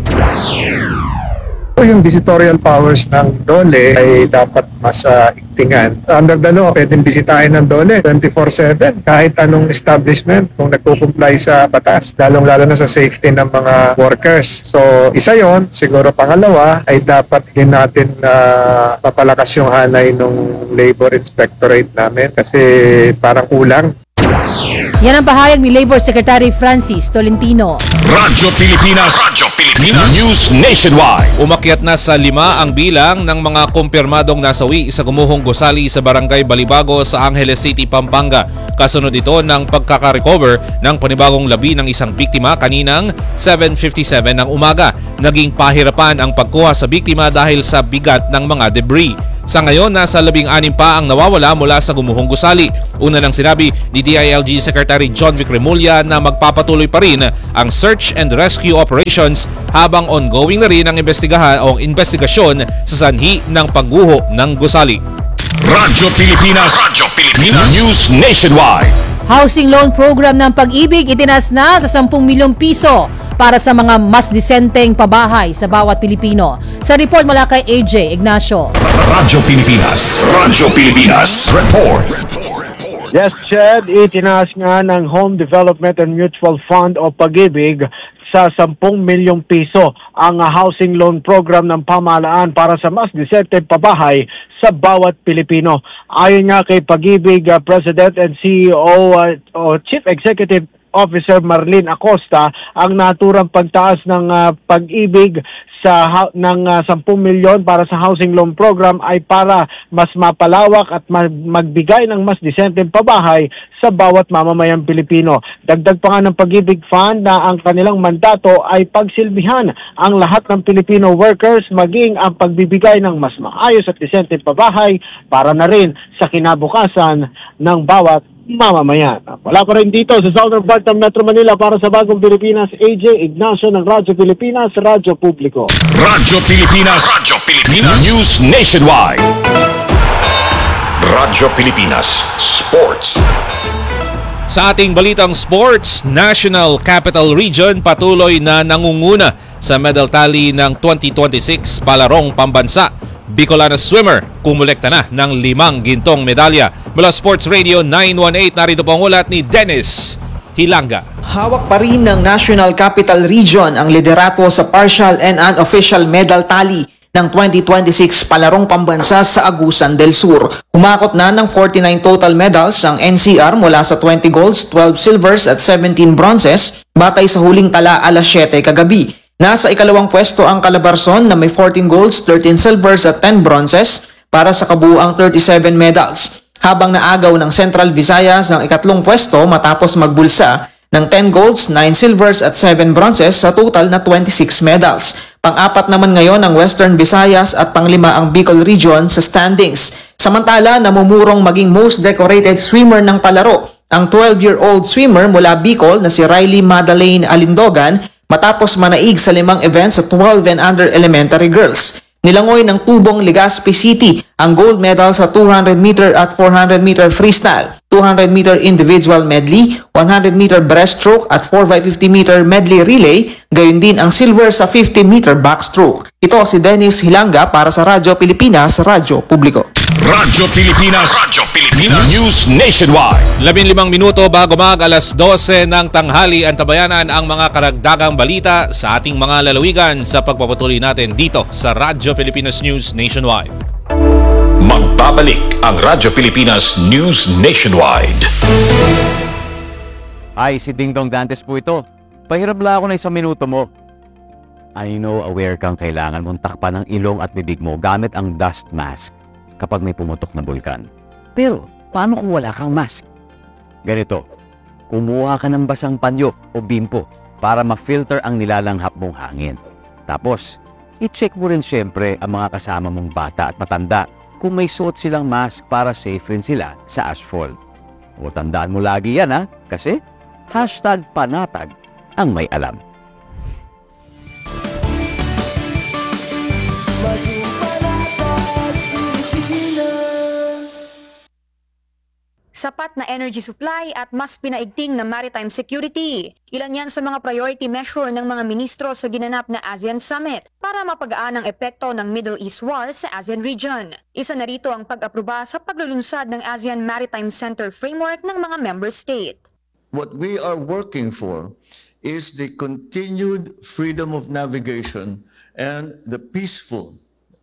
[SPEAKER 18] Yung visitorial powers ng DOLE ay dapat mas iktingan. Under the law, pwedeng bisitahin ng DOLE 24/7 kahit anong establishment kung nagkukumply sa batas, lalong-lalo na sa safety ng mga workers. So, isa yon. Siguro pangalawa ay dapat din natin papalakas yung hanay ng labor inspectorate namin kasi parang kulang.
[SPEAKER 4] Yan ang pahayag ni Labor Secretary Francis Tolentino.
[SPEAKER 3] Radyo Pilipinas News Nationwide.
[SPEAKER 1] Umakyat na sa 5 ang bilang ng mga kumpirmadong nasawi sa gumuhong gusali sa Barangay Balibago sa Angeles City, Pampanga. Kasunod ito ng pagkaka-recover ng panibagong labi ng isang biktima kaninang 7:57 ng umaga. Naging pahirapan ang pagkuha sa biktima dahil sa bigat ng mga debris. Sa ngayon, nasa 16 pa ang nawawala mula sa gumuhong gusali. Una nang sinabi ni DILG Secretary John Vic Remulla na magpapatuloy pa rin ang search and rescue operations habang ongoing na rin ang investigasyon sa sanhi ng pagguho ng gusali.
[SPEAKER 3] Radyo Pilipinas News Nationwide.
[SPEAKER 4] Housing loan program ng Pag-ibig itinaas na sa 10 milyong piso para sa mga mas disenteng pabahay sa bawat Pilipino. Sa report mula kay AJ Ignacio.
[SPEAKER 3] Radyo Pilipinas Report.
[SPEAKER 19] Yes, Chad, itinaas nga ng Home Development and Mutual Fund o Pag-ibig sa 10 milyong piso ang housing loan program ng pamahalaan para sa mas disenteng pabahay sa bawat Pilipino. Ayon nga kay Pag-ibig President and CEO o Chief Executive Officer Marlene Acosta, ang naturang pagtaas ng Pag-ibig ng 10 milyon para sa housing loan program ay para mas mapalawak at magbigay ng mas disenteng pabahay sa bawat mamamayang Pilipino. Dagdag pa nga ng Pag-ibig Fund na ang kanilang mandato ay pagsilbihan ang lahat ng Filipino workers maging ang pagbibigay ng mas maayos at disenteng pabahay para na rin sa kinabukasan ng bawat mamamayan. Wala pa rin dito sa Southern part ng Metro Manila para sa Bagong Pilipinas, AJ Ignacio ng Radyo Pilipinas, Radyo Publiko.
[SPEAKER 3] Radyo Pilipinas News Nationwide. Radyo Pilipinas Sports.
[SPEAKER 1] Sa ating balitang sports, National Capital Region patuloy na nangunguna sa medal tally ng 2026 Palarong Pambansa. Bicolana swimmer kumulekta na ng 5 gintong medalya. Mula Sports Radio 918, narito po ang ulat ni Dennis Hilanga.
[SPEAKER 20] Hawak pa rin ng National Capital Region ang liderato sa partial and unofficial medal tally ng 2026 Palarong Pambansa sa Agusan del Sur. Humakot na ng 49 total medals ang NCR mula sa 20 golds, 12 silvers at 17 bronzes batay sa huling tala alas 7 kagabi. Nasa ikalawang pwesto ang Calabarzon na may 14 golds, 13 silvers at 10 bronzes para sa kabuuang 37 medals. Habang naagaw ng Central Visayas ang ikatlong pwesto matapos magbulsa ng 10 golds, 9 silvers at 7 bronzes sa total na 26 medals. Pang-apat naman ngayon ang Western Visayas at pang-5 ang Bicol Region sa standings. Samantala, namumurong maging most decorated swimmer ng palaro ang 12-year-old swimmer mula Bicol na si Riley Madeleine Alindogan matapos manaig sa 5 events sa 12 and under elementary girls. Nilangoy ng Tubong Legazpi City ang gold medal sa 200 meter at 400 meter freestyle, 200 meter individual medley, 100 meter breaststroke at 4x50 meter medley relay, gayon din ang silver sa 50 meter backstroke. Ito si Dennis Hilanga para sa Radyo Pilipinas, Radyo Publiko.
[SPEAKER 3] Radyo Pilipinas News Nationwide.
[SPEAKER 1] 15 minuto bago alas 12 ng tanghali, antabayanan ang mga karagdagang balita sa ating mga lalawigan sa pagpapatuloy natin dito sa Radyo Pilipinas News Nationwide.
[SPEAKER 3] Magbabalik ang Radyo Pilipinas News Nationwide.
[SPEAKER 21] Ay, si Ding Dong Dantes po ito. Pahirap lang ako na 1 minuto mo. I know aware kang kailangan mong takpan ang ilong at bibig mo gamit ang dust mask kapag may pumutok na bulkan. Pero, paano kung wala kang mask? Ganito, kumuha ka ng basang panyo o bimpo para ma-filter ang nilalanghap mong hangin. Tapos, I-check mo rin syempre ang mga kasama mong bata at matanda kung may suot silang mask para safe rin sila sa asphalt. O tandaan mo lagi yan kasi #panatag ang may alam.
[SPEAKER 2] Sapat na energy supply at mas pinaigting na maritime security. Ilan yan sa mga priority measure ng mga ministro sa ginanap na ASEAN Summit para mapagaan ang epekto ng Middle East War sa ASEAN region. Isa na rito ang pag-aproba sa paglulunsad ng ASEAN Maritime Center Framework ng mga member state.
[SPEAKER 22] What we are working for is the continued freedom of navigation and the peaceful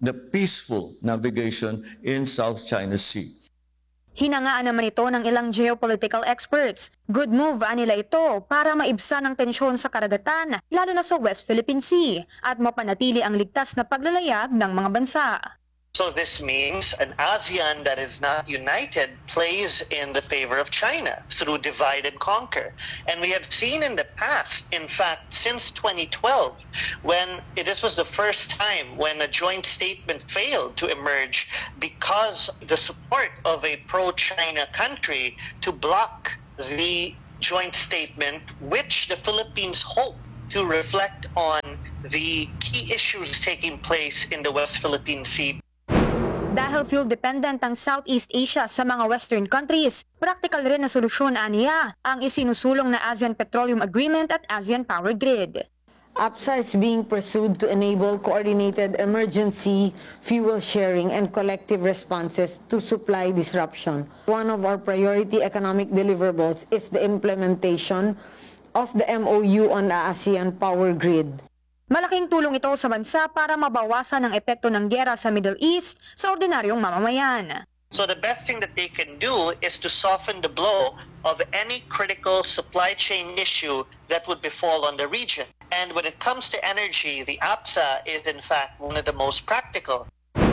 [SPEAKER 22] navigation in South China Sea.
[SPEAKER 2] Hinangaan naman ito ng ilang geopolitical experts. Good move nila ito para maibsan ang tensyon sa karagatan, lalo na sa West Philippine Sea, at mapanatili ang ligtas na paglalayag ng mga bansa.
[SPEAKER 23] So this means an ASEAN that is not united plays in the favor of China through divide and conquer. And we have seen in the past, in fact, since 2012, when this was the first time when a joint statement failed to emerge because the support of a pro-China country to block the joint statement, which the Philippines hope to reflect on the key issues taking place in the West Philippine Sea.
[SPEAKER 2] Dahil fuel-dependent ang Southeast Asia sa mga Western countries, practical rin na solusyon niya ang isinusulong na ASEAN Petroleum Agreement at ASEAN Power Grid.
[SPEAKER 24] APSA is being pursued to enable coordinated emergency fuel sharing and collective responses to supply disruption. One of our priority economic deliverables is the implementation of the MOU on the ASEAN Power Grid.
[SPEAKER 2] Malaking tulong ito sa bansa para mabawasan ang epekto ng giyera sa Middle East sa ordinaryong mamamayan.
[SPEAKER 23] So the best thing that they can do is to soften the blow of any critical supply chain issue that would befall on the region. And when it comes to energy, the APSA is in fact one of the most practical.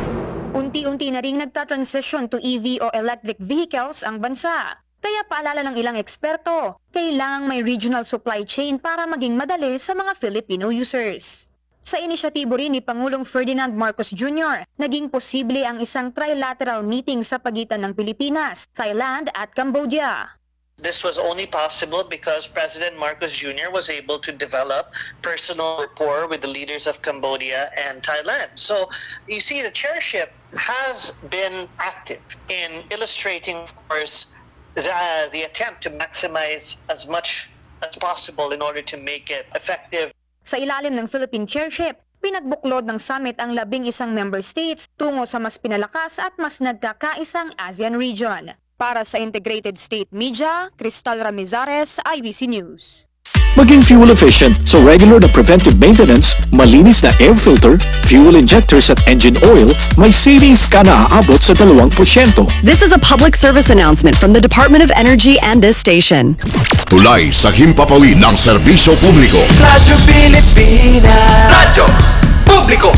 [SPEAKER 2] Unti-unti na ring nagta-transition to EV o electric vehicles ang bansa. Kaya paalala ng ilang eksperto, kailangang may regional supply chain para maging madali sa mga Filipino users. Sa inisyatibo rin ni Pangulong Ferdinand Marcos Jr., naging posible ang isang trilateral meeting sa pagitan ng Pilipinas, Thailand at Cambodia.
[SPEAKER 23] This was only possible because President Marcos Jr. was able to develop personal rapport with the leaders of Cambodia and Thailand. So you see, the chairship has been active in illustrating, of course, the attempt to maximize as much as possible in order to make it effective.
[SPEAKER 2] Sa ilalim ng Philippine chairship, pinagbuklod ng summit ang 11 member states tungo sa mas pinalakas at mas nagkakaisang ASEAN region. Para sa Integrated State Media, Cristal Ramizares, IBC News.
[SPEAKER 3] Maging fuel efficient so regular na preventive maintenance, malinis na air filter, fuel injectors at engine oil, may savings ka na aabot sa 2%.
[SPEAKER 25] This is a public service announcement from the Department of Energy and this station.
[SPEAKER 3] Tulay sa himpapawid ng serbisyo publiko.
[SPEAKER 26] Radyo Pilipinas. Radyo Publiko.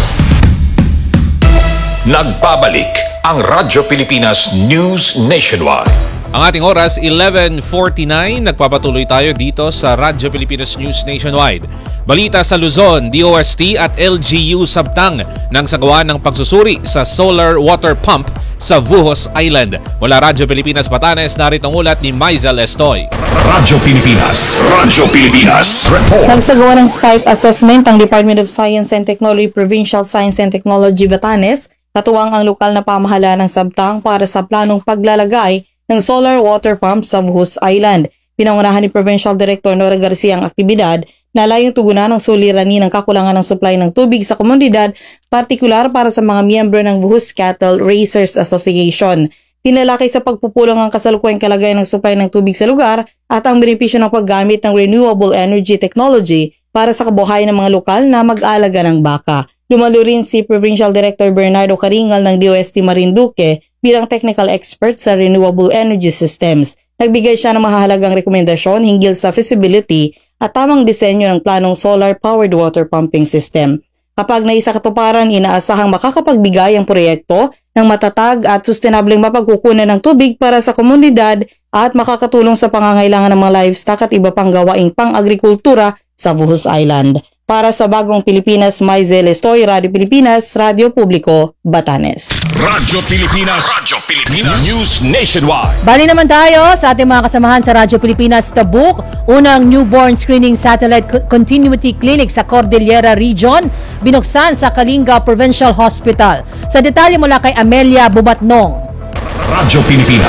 [SPEAKER 3] Nagbabalik ang Radyo Pilipinas News Nationwide.
[SPEAKER 1] Ang ating oras, 11:49. Nagpapatuloy tayo dito sa Radyo Pilipinas News Nationwide. Balita sa Luzon, DOST at LGU sabtang ng sagawa ng pagsusuri sa solar water pump sa Vuhos Island. Mula Radyo Pilipinas Batanes, narito ang ulat ni Maisel Estoy.
[SPEAKER 3] Radyo Pilipinas. Radyo Pilipinas. Report.
[SPEAKER 27] Nagsagawa ng site assessment ang Department of Science and Technology Provincial Science and Technology Batanes, katuwang ang lokal na pamahalaan ng sabtang para sa planong paglalagay ng solar water pump sa Vuhos Island. Pinangunahan ni Provincial Director Nora Garcia ang aktibidad na layong tugunan ng suliranin ng kakulangan ng supply ng tubig sa komunidad, partikular para sa mga miyembro ng Vuhos Cattle Raisers Association. Tinalakay sa pagpupulong ang kasalukuyang kalagayan ng supply ng tubig sa lugar at ang benepisyo ng paggamit ng renewable energy technology para sa kabuhayan ng mga lokal na mag-aalaga ng baka. Dumalo rin si Provincial Director Bernardo Caringal ng DOST Marinduque bilang technical expert sa renewable energy systems. Nagbigay siya ng mahahalagang rekomendasyon hinggil sa feasibility at tamang disenyo ng planong solar-powered water pumping system. Kapag naisakatuparan, inaasahang makakapagbigay ang proyekto ng matatag at sustainableng mapagkukunan ng tubig para sa komunidad at makakatulong sa pangangailangan ng mga livestock at iba pang gawaing pang-agrikultura sa Vuhos Island. Para sa Bagong Pilipinas, Maisel Estoy, Radio Pilipinas, Radio Publiko, Batanes.
[SPEAKER 3] Radyo Pilipinas News Nationwide.
[SPEAKER 4] Bali naman tayo sa ating mga kasamahan sa Radyo Pilipinas Tabuk. Unang newborn screening satellite continuity clinic sa Cordillera Region, binuksan sa Kalinga Provincial Hospital. Sa detalye mula kay Amelia Bumatnong.
[SPEAKER 3] Radyo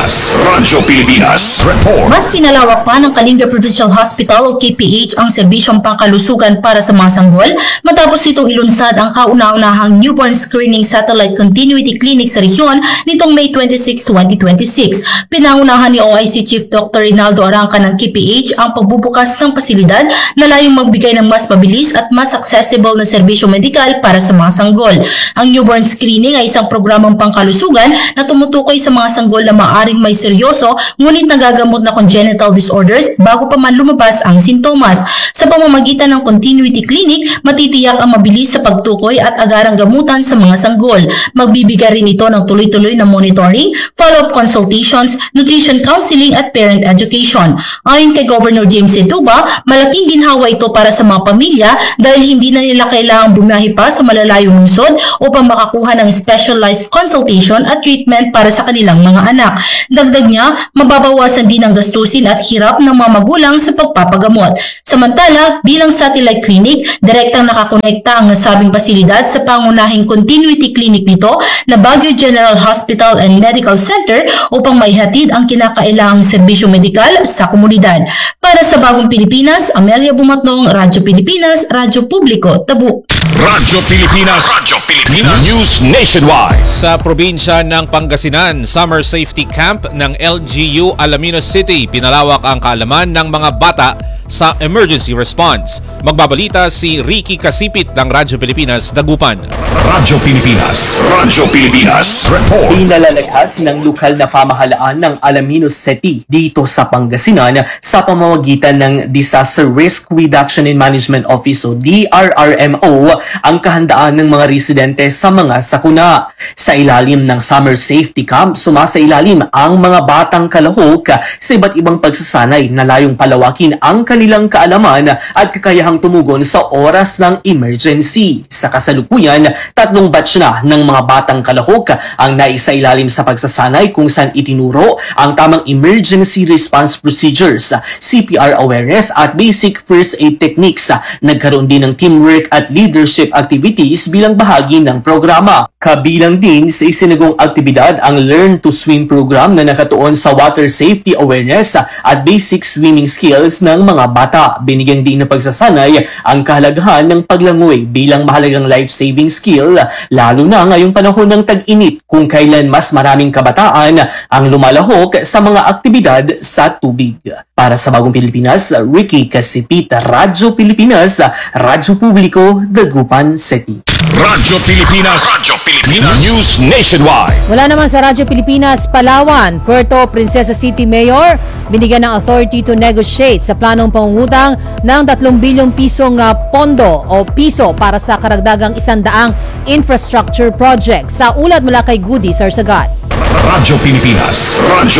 [SPEAKER 3] Pilipinas Report.
[SPEAKER 5] Mas pinalawak pa ng Kalinga Provincial Hospital o KPH ang serbisyong pangkalusugan para sa mga sanggol matapos itong ilunsad ang kauna-unahang newborn screening satellite continuity clinic sa rehiyon nitong May 26, 2026. Pinangunahan ni OIC Chief Dr. Rinaldo Arangca ng KPH ang pagbubukas ng pasilidad na layong magbigay ng mas mabilis at mas accessible na serbisyo medikal para sa mga sanggol. Ang newborn screening ay isang programang pangkalusugan na tumutukoy sa mga sanggol na maaaring may seryoso ngunit nagagamot na congenital disorders bago pa man lumabas ang sintomas. Sa pamamagitan ng continuity clinic, matitiyak ang mabilis sa pagtukoy at agarang gamutan sa mga sanggol. Magbibigay rin ito ng tuloy-tuloy na monitoring, follow-up consultations, nutrition counseling at parent education. Ayon kay Governor James Setuba, malaking ginhawa ito para sa mga pamilya dahil hindi na nila kailangang bumiyahe pa sa malalayong lungsod upang makakuha ng specialized consultation at treatment para sa kanilang mga anak. Dagdag niya, mababawasan din ang gastusin at hirap ng mga magulang sa pagpapagamot. Samantala, bilang satellite clinic, direktang nakakonekta ang nasabing pasilidad sa pangunahing continuity clinic nito na Baguio General Hospital and Medical Center upang maihatid ang kinakailangang serbisyo medikal sa komunidad. Para sa Bagong Pilipinas, Amelia Bumatnong, Radyo Pilipinas, Radyo Publiko, Tabuk.
[SPEAKER 3] Radyo Pilipinas News Nationwide.
[SPEAKER 1] Sa probinsya ng Pangasinan, Summer Safety Camp ng LGU Alaminos City, pinalawak ang kaalaman ng mga bata sa emergency response. Magbabalita si Ricky Kasipit ng Radyo Pilipinas, Dagupan.
[SPEAKER 3] Radyo Pilipinas Report.
[SPEAKER 6] Pinalalakas ng lokal na pamahalaan ng Alaminos City dito sa Pangasinan sa pamamagitan ng Disaster Risk Reduction and Management Office o DRRMO ang kahandaan ng mga residente sa mga sakuna. Sa ilalim ng Summer Safety Camp, sumasailalim ang mga batang kalahok sa iba't ibang pagsasanay na layong palawakin ang kanilang kaalaman at kakayahang tumugon sa oras ng emergency. Sa kasalukuyan, 3 batch na ng mga batang kalahok ang naisailalim sa pagsasanay kung saan itinuro ang tamang emergency response procedures, CPR awareness at basic first aid techniques. Nagkaroon din ng teamwork at leadership activities bilang bahagi ng programa. Kabilang din sa isinagong aktibidad ang Learn to Swim program na nakatuon sa water safety awareness at basic swimming skills ng mga bata. Binigyan din ng pagsasanay ang kahalagahan ng paglangoy bilang mahalagang life-saving skill, lalo na ngayong panahon ng tag-init kung kailan mas maraming kabataan ang lumalahok sa mga aktibidad sa tubig. Para sa Bagong Pilipinas, Ricky Kasipit, Radyo Pilipinas, Radyo Publiko, Dagupan City.
[SPEAKER 3] Radyo Pilipinas News Nationwide.
[SPEAKER 4] Wala naman sa Radyo Pilipinas, Palawan, Puerto Princesa City Mayor, binigyan ng authority to negotiate sa planong pangungutang ng 3 bilyong pisong pondo o piso para sa karagdagang 100 infrastructure project. Sa ulat mula kay Goody Sarsagat.
[SPEAKER 3] Radyo Pilipinas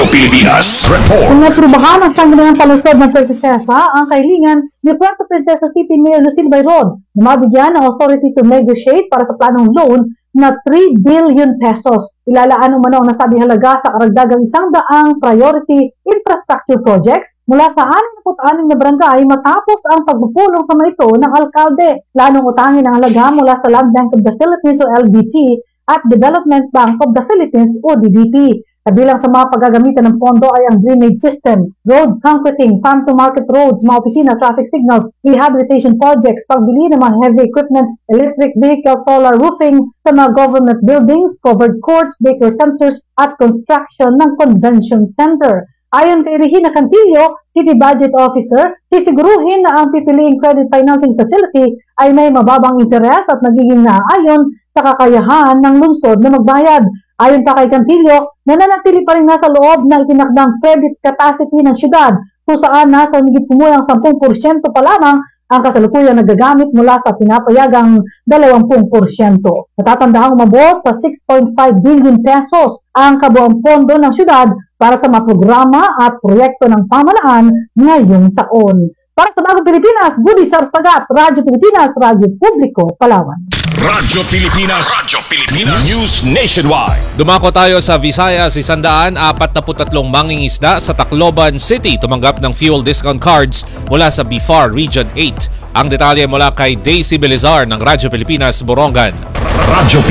[SPEAKER 3] Report.
[SPEAKER 7] Kung naprubahan ang sangguniang palusod ng Puerto Princesa, ang kahilingan ni Puerto Princesa City Mayor Lucille Bayron na mabigyan ng authority to negotiate para sa planong loan na 3 billion pesos. Ilalaan umano ang nasabing halaga sa karagdagang 100 priority infrastructure projects mula sa 66 na barangay matapos ang pagpupulong sa mga ito ng alkalde. Planong utangin ang halaga mula sa Land Bank of the Philippines o LBP at Development Bank of the Philippines o DBP. Kabilang sa mga paggagamitan ng pondo ay ang drainage system, road concreting, farm-to-market roads, mga opisina, traffic signals, rehabilitation projects, pagbili ng mga heavy equipment, electric vehicle, solar roofing sa mga government buildings, covered courts, daycare centers, at construction ng convention center. Ayon kay Regina Cantillo, City Budget Officer, sisiguruhin na ang pipiliing credit financing facility ay may mababang interes at nagiging naaayon sa kakayahan ng lungsod na magbayad. Ayon pa kay Cantillo, nananatili pa rin nasa loob ng itinakdang credit capacity ng syudad kung saan nasa higit kumulang 10% pa lamang ang kasalukuyang nagagamit mula sa pinapayagang 20%. Natatandahang umabot sa 6.5 billion pesos ang kabuang pondo ng syudad para sa mga programa at proyekto ng pamahalaan ngayong taon. Para sa Bagong Pilipinas, Budi Sarsagat, Radyo Pilipinas, Radyo Publiko, Palawan.
[SPEAKER 3] Radyo Pilipinas News Nationwide.
[SPEAKER 1] Dumako tayo sa Visayas, 143 mangingisda sa Tacloban City tumanggap ng fuel discount cards mula sa BIFAR Region 8. Ang detalye mula kay Daisy Belizar ng Radyo Pilipinas, Borongan.
[SPEAKER 3] Radyo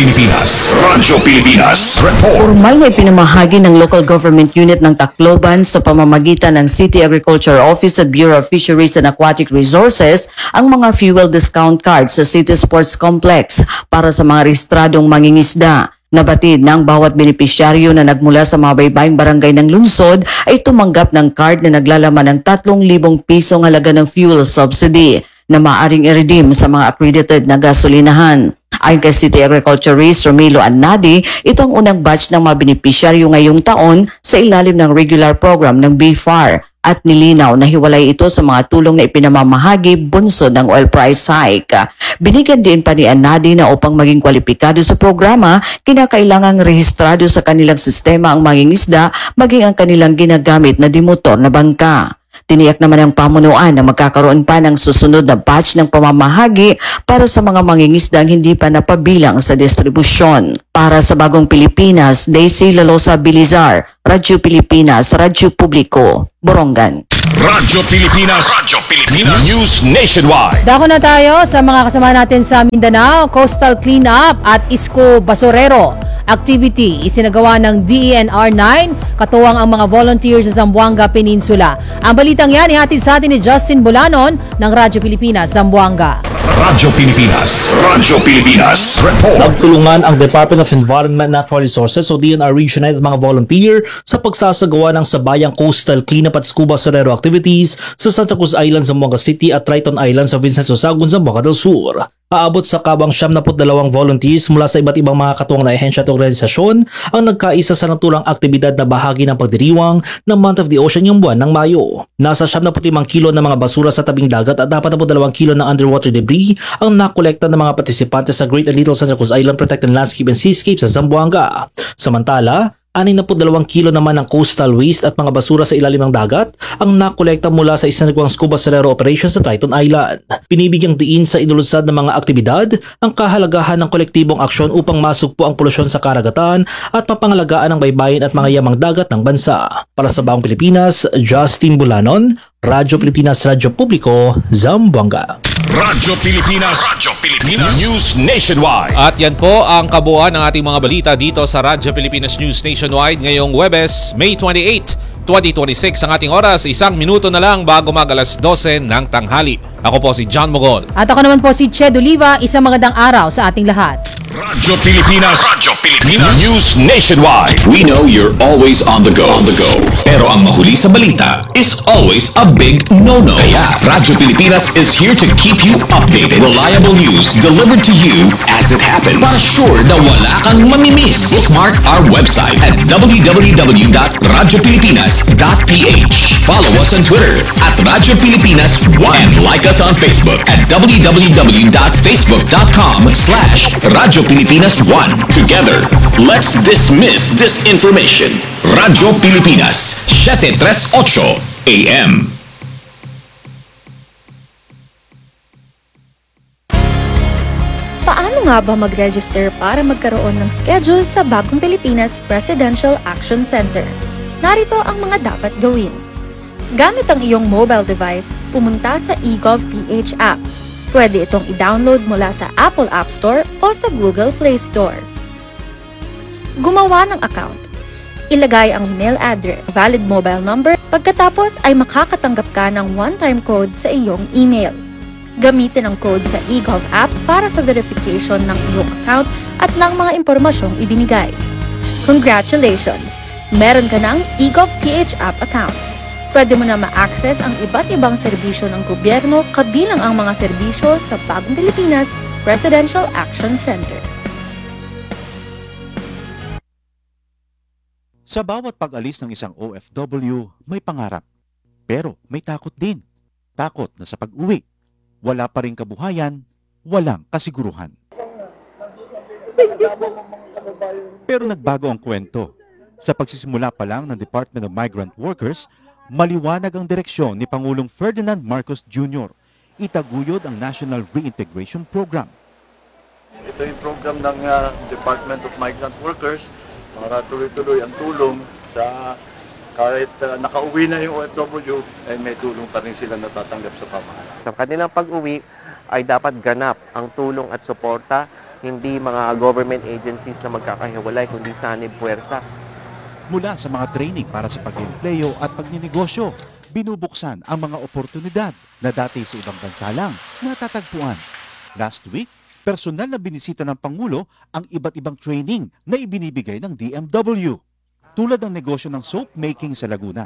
[SPEAKER 3] Pilipinas Report.
[SPEAKER 8] Formal na ipinamahagi ng local government unit ng Tacloban sa pamamagitan ng City Agriculture Office at Bureau of Fisheries and Aquatic Resources ang mga fuel discount cards sa City Sports Complex para sa mga rehistradong mangingisda. Nabatid ng bawat benepisyaryo na nagmula sa mga baybaying barangay ng lungsod ay tumanggap ng card na naglalaman ng 3,000 pisong halaga ng fuel subsidy na maaring i-redeem sa mga accredited na gasolinahan. Ayon kay City Agriculturist Romelo Annadi, ito ang unang batch ng mga benepisyaryo ngayong taon sa ilalim ng regular program ng BIFAR at nilinaw na hiwalay ito sa mga tulong na ipinamamahagi bunsod ng oil price hike. Binigyan din pa ni Annadi na upang maging kwalipikado sa programa, kinakailangang rehistrado sa kanilang sistema ang mangingisda maging ang kanilang ginagamit na dimotor na bangka. Tiniyak naman ng pamunuan na magkakaroon pa ng susunod na batch ng pamamahagi para sa mga mangingisdang hindi pa napabilang sa distribusyon. Para sa Bagong Pilipinas, Daisy Lalosa Bilizar, Radyo Pilipinas, Radyo Publiko, Borongan.
[SPEAKER 3] Radyo Pilipinas News Nationwide.
[SPEAKER 4] Dako na tayo sa mga kasama natin sa Mindanao, Coastal Cleanup at Isko Basurero activity isinagawa ng DENR 9 katuwang ang mga volunteers sa Zamboanga Peninsula. Ang balitang yan ihatid sa atin ni Justin Bulanon ng Radyo Pilipinas, Zamboanga.
[SPEAKER 3] Radyo Pilipinas Report.
[SPEAKER 9] Nagtulungan ang Department of Environment and Natural Resources o DNR Region 9 at mga volunteer sa pagsasagawa ng sabayang coastal cleanup at scuba surero activities sa Santa Cruz Island, Zamboanga City at Triton Island sa Vincent Sosagun, Zamboanga del Sur. Aabot sa kabang 72 volunteers mula sa iba't ibang mga katuwang na ehensya at organisasyon ang nagkaisa sa natulang aktibidad na bahagi ng pagdiriwang ng Month of the Ocean yung buwan ng Mayo. Nasa 75 kilo ng mga basura sa tabing dagat at 42 kilo ng underwater debris ang nakolekta ng mga partisipante sa Great and Little Santa Cruz Island Protected Landscape and Seascape sa Zamboanga. Samantala, 62 kilo naman ng coastal waste at mga basura sa ilalim ng dagat ang nakolekta mula sa isinagawang scuba surero operation sa Triton Island. Pinibigyang diin sa inulunsad ng mga aktibidad ang kahalagahan ng kolektibong aksyon upang masugpo ang polusyon sa karagatan at mapangalagaan ang baybayin at mga yamang dagat ng bansa. Para sa Bagong Pilipinas, Justin Bulanon, Radyo Pilipinas, Radyo Publiko, Zamboanga.
[SPEAKER 3] Radyo Pilipinas News Nationwide.
[SPEAKER 1] At yan po ang kabuuan ng ating mga balita dito sa Radyo Pilipinas News Nationwide ngayong Huwebes, May 28, 2026. Ang ating oras, 1 minuto na lang bago mag-alas 12 ng tanghali. Ako po si John Mogol.
[SPEAKER 4] At ako naman po si Ched Oliva. Isang magandang araw sa ating lahat.
[SPEAKER 3] Radyo Pilipinas News Nationwide. We know you're always on the go. Pero ang mahuli sa balita is always a big no-no. Kaya Radyo Pilipinas is here to keep you updated. Reliable news delivered to you as it happens. Para sure na wala kang mamimiss. Bookmark our website at www.radiopilipinas.ph. Follow us on Twitter at Radyo Pilipinas 1 and like us on Facebook at www.facebook.com/Radyo Pilipinas 1. Together, let's dismiss disinformation. Radyo Pilipinas, 738 AM.
[SPEAKER 10] Paano nga ba mag-register para magkaroon ng schedule sa Bagong Pilipinas Presidential Action Center? Narito ang mga dapat gawin. Gamit ang iyong mobile device, pumunta sa eGovPH app. Pwede itong i-download mula sa Apple App Store o sa Google Play Store. Gumawa ng account. Ilagay ang email address, valid mobile number, pagkatapos ay makakatanggap ka ng one-time code sa iyong email. Gamitin ang code sa eGov app para sa verification ng iyong account at ng mga impormasyong ibinigay. Congratulations! Meron ka ng eGovPH app account. Pwede mo na ma-access ang iba't ibang serbisyo ng gobyerno kabilang ang mga serbisyo sa Bagong Pilipinas Presidential Action Center.
[SPEAKER 11] Sa bawat pag-alis ng isang OFW, may pangarap. Pero may takot din. Takot na sa pag-uwi. Wala pa ring kabuhayan, walang kasiguruhan. Pero nagbago ang kwento. Sa pagsisimula pa lang ng Department of Migrant Workers, Maliwanag ang direksyon ni Pangulong Ferdinand Marcos Jr. Itaguyod ang National Reintegration Program.
[SPEAKER 22] Ito yung program ng Department of Migrant Workers para tuloy-tuloy ang tulong sa kahit nakauwi na yung OFW, ay may tulong pa rin sila natatanggap sa pamahalaan.
[SPEAKER 12] Sa kanilang pag-uwi ay dapat ganap ang tulong at suporta, hindi mga government agencies na magkakahiwalay, kundi sanib puwersa.
[SPEAKER 11] Mula sa mga training para sa pag-empleo at pagninegosyo, binubuksan ang mga oportunidad na dati sa ibang bansa lang natatagpuan. Last week, personal na binisita ng Pangulo ang iba't ibang training na ibinibigay ng DMW, tulad ng negosyo ng soap making sa Laguna.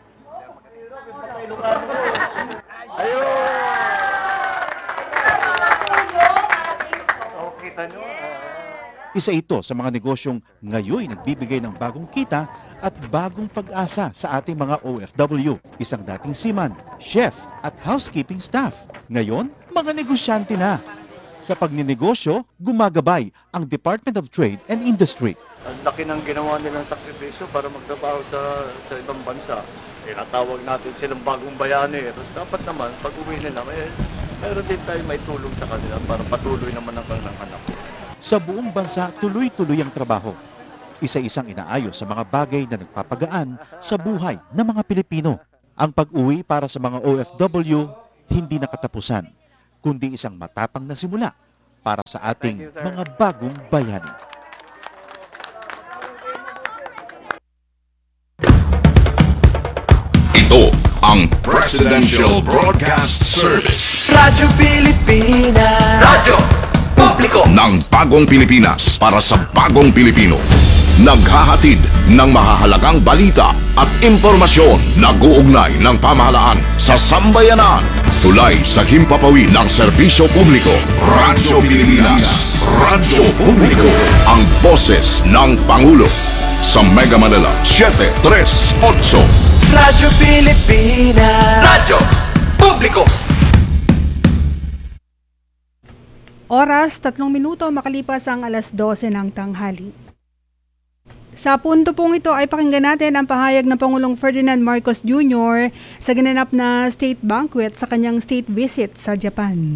[SPEAKER 11] Isa ito sa mga negosyong ngayon nagbibigay ng bagong kita at bagong pag-asa sa ating mga OFW. Isang dating seaman, chef at housekeeping staff. Ngayon, mga negosyante na. Sa pagninegosyo, gumagabay ang Department of Trade and Industry.
[SPEAKER 22] Ang laki ng ginawa nilang sakripisyo para magtrabaho sa ibang bansa. Tinatawag natin silang bagong bayani. Dapat naman, pag uwi nila, meron din tayo may tulong sa kanila para patuloy naman ang kanilang anak.
[SPEAKER 11] Sa buong bansa, tuloy-tuloy ang trabaho. Isa-isang inaayos sa mga bagay na nagpapagaan sa buhay ng mga Pilipino. Ang pag-uwi para sa mga OFW, hindi nakatapusan, kundi isang matapang na simula para sa ating mga bagong bayani.
[SPEAKER 3] Ito ang Presidential Broadcast Service.
[SPEAKER 26] Radyo Pilipinas. Radyo Publiko
[SPEAKER 3] Ng bagong Pilipinas para sa bagong Pilipino. Naghahatid ng mahahalagang balita at impormasyon na guugnay ng pamahalaan sa sambayanan. Tulay sa himpapawid ng serbisyo publiko. Radyo Pilipinas. Radyo Publiko. Ang boses ng Pangulo. Sa Mega Manila, 738.
[SPEAKER 26] Radyo Pilipinas. Radyo Publiko.
[SPEAKER 13] Oras, 3 minuto makalipas ang alas 12 ng tanghali. Sa punto pong ito ay pakinggan natin ang pahayag ng Pangulong Ferdinand Marcos Jr. sa ginanap na state banquet sa kanyang state visit sa Japan.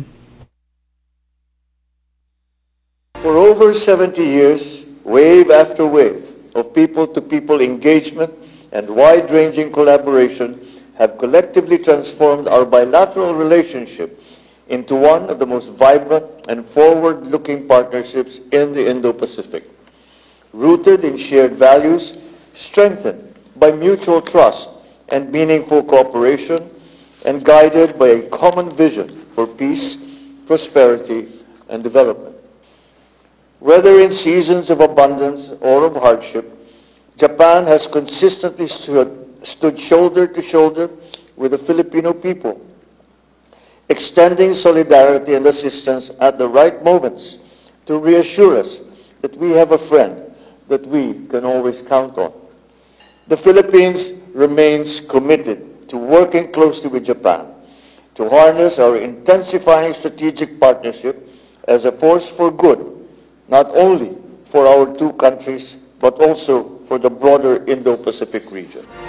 [SPEAKER 22] For over 70 years, wave after wave of people-to-people engagement and wide-ranging collaboration have collectively transformed our bilateral relationship into one of the most vibrant and forward-looking partnerships in the Indo-Pacific, rooted in shared values, strengthened by mutual trust and meaningful cooperation, and guided by a common vision for peace, prosperity, and development. Whether in seasons of abundance or of hardship, Japan has consistently stood shoulder to shoulder with the Filipino people, extending solidarity and assistance at the right moments to reassure us that we have a friend that we can always count on. The Philippines remains committed to working closely with Japan to harness our intensifying strategic partnership as a force for good, not only for our two countries, but also for the broader Indo-Pacific region.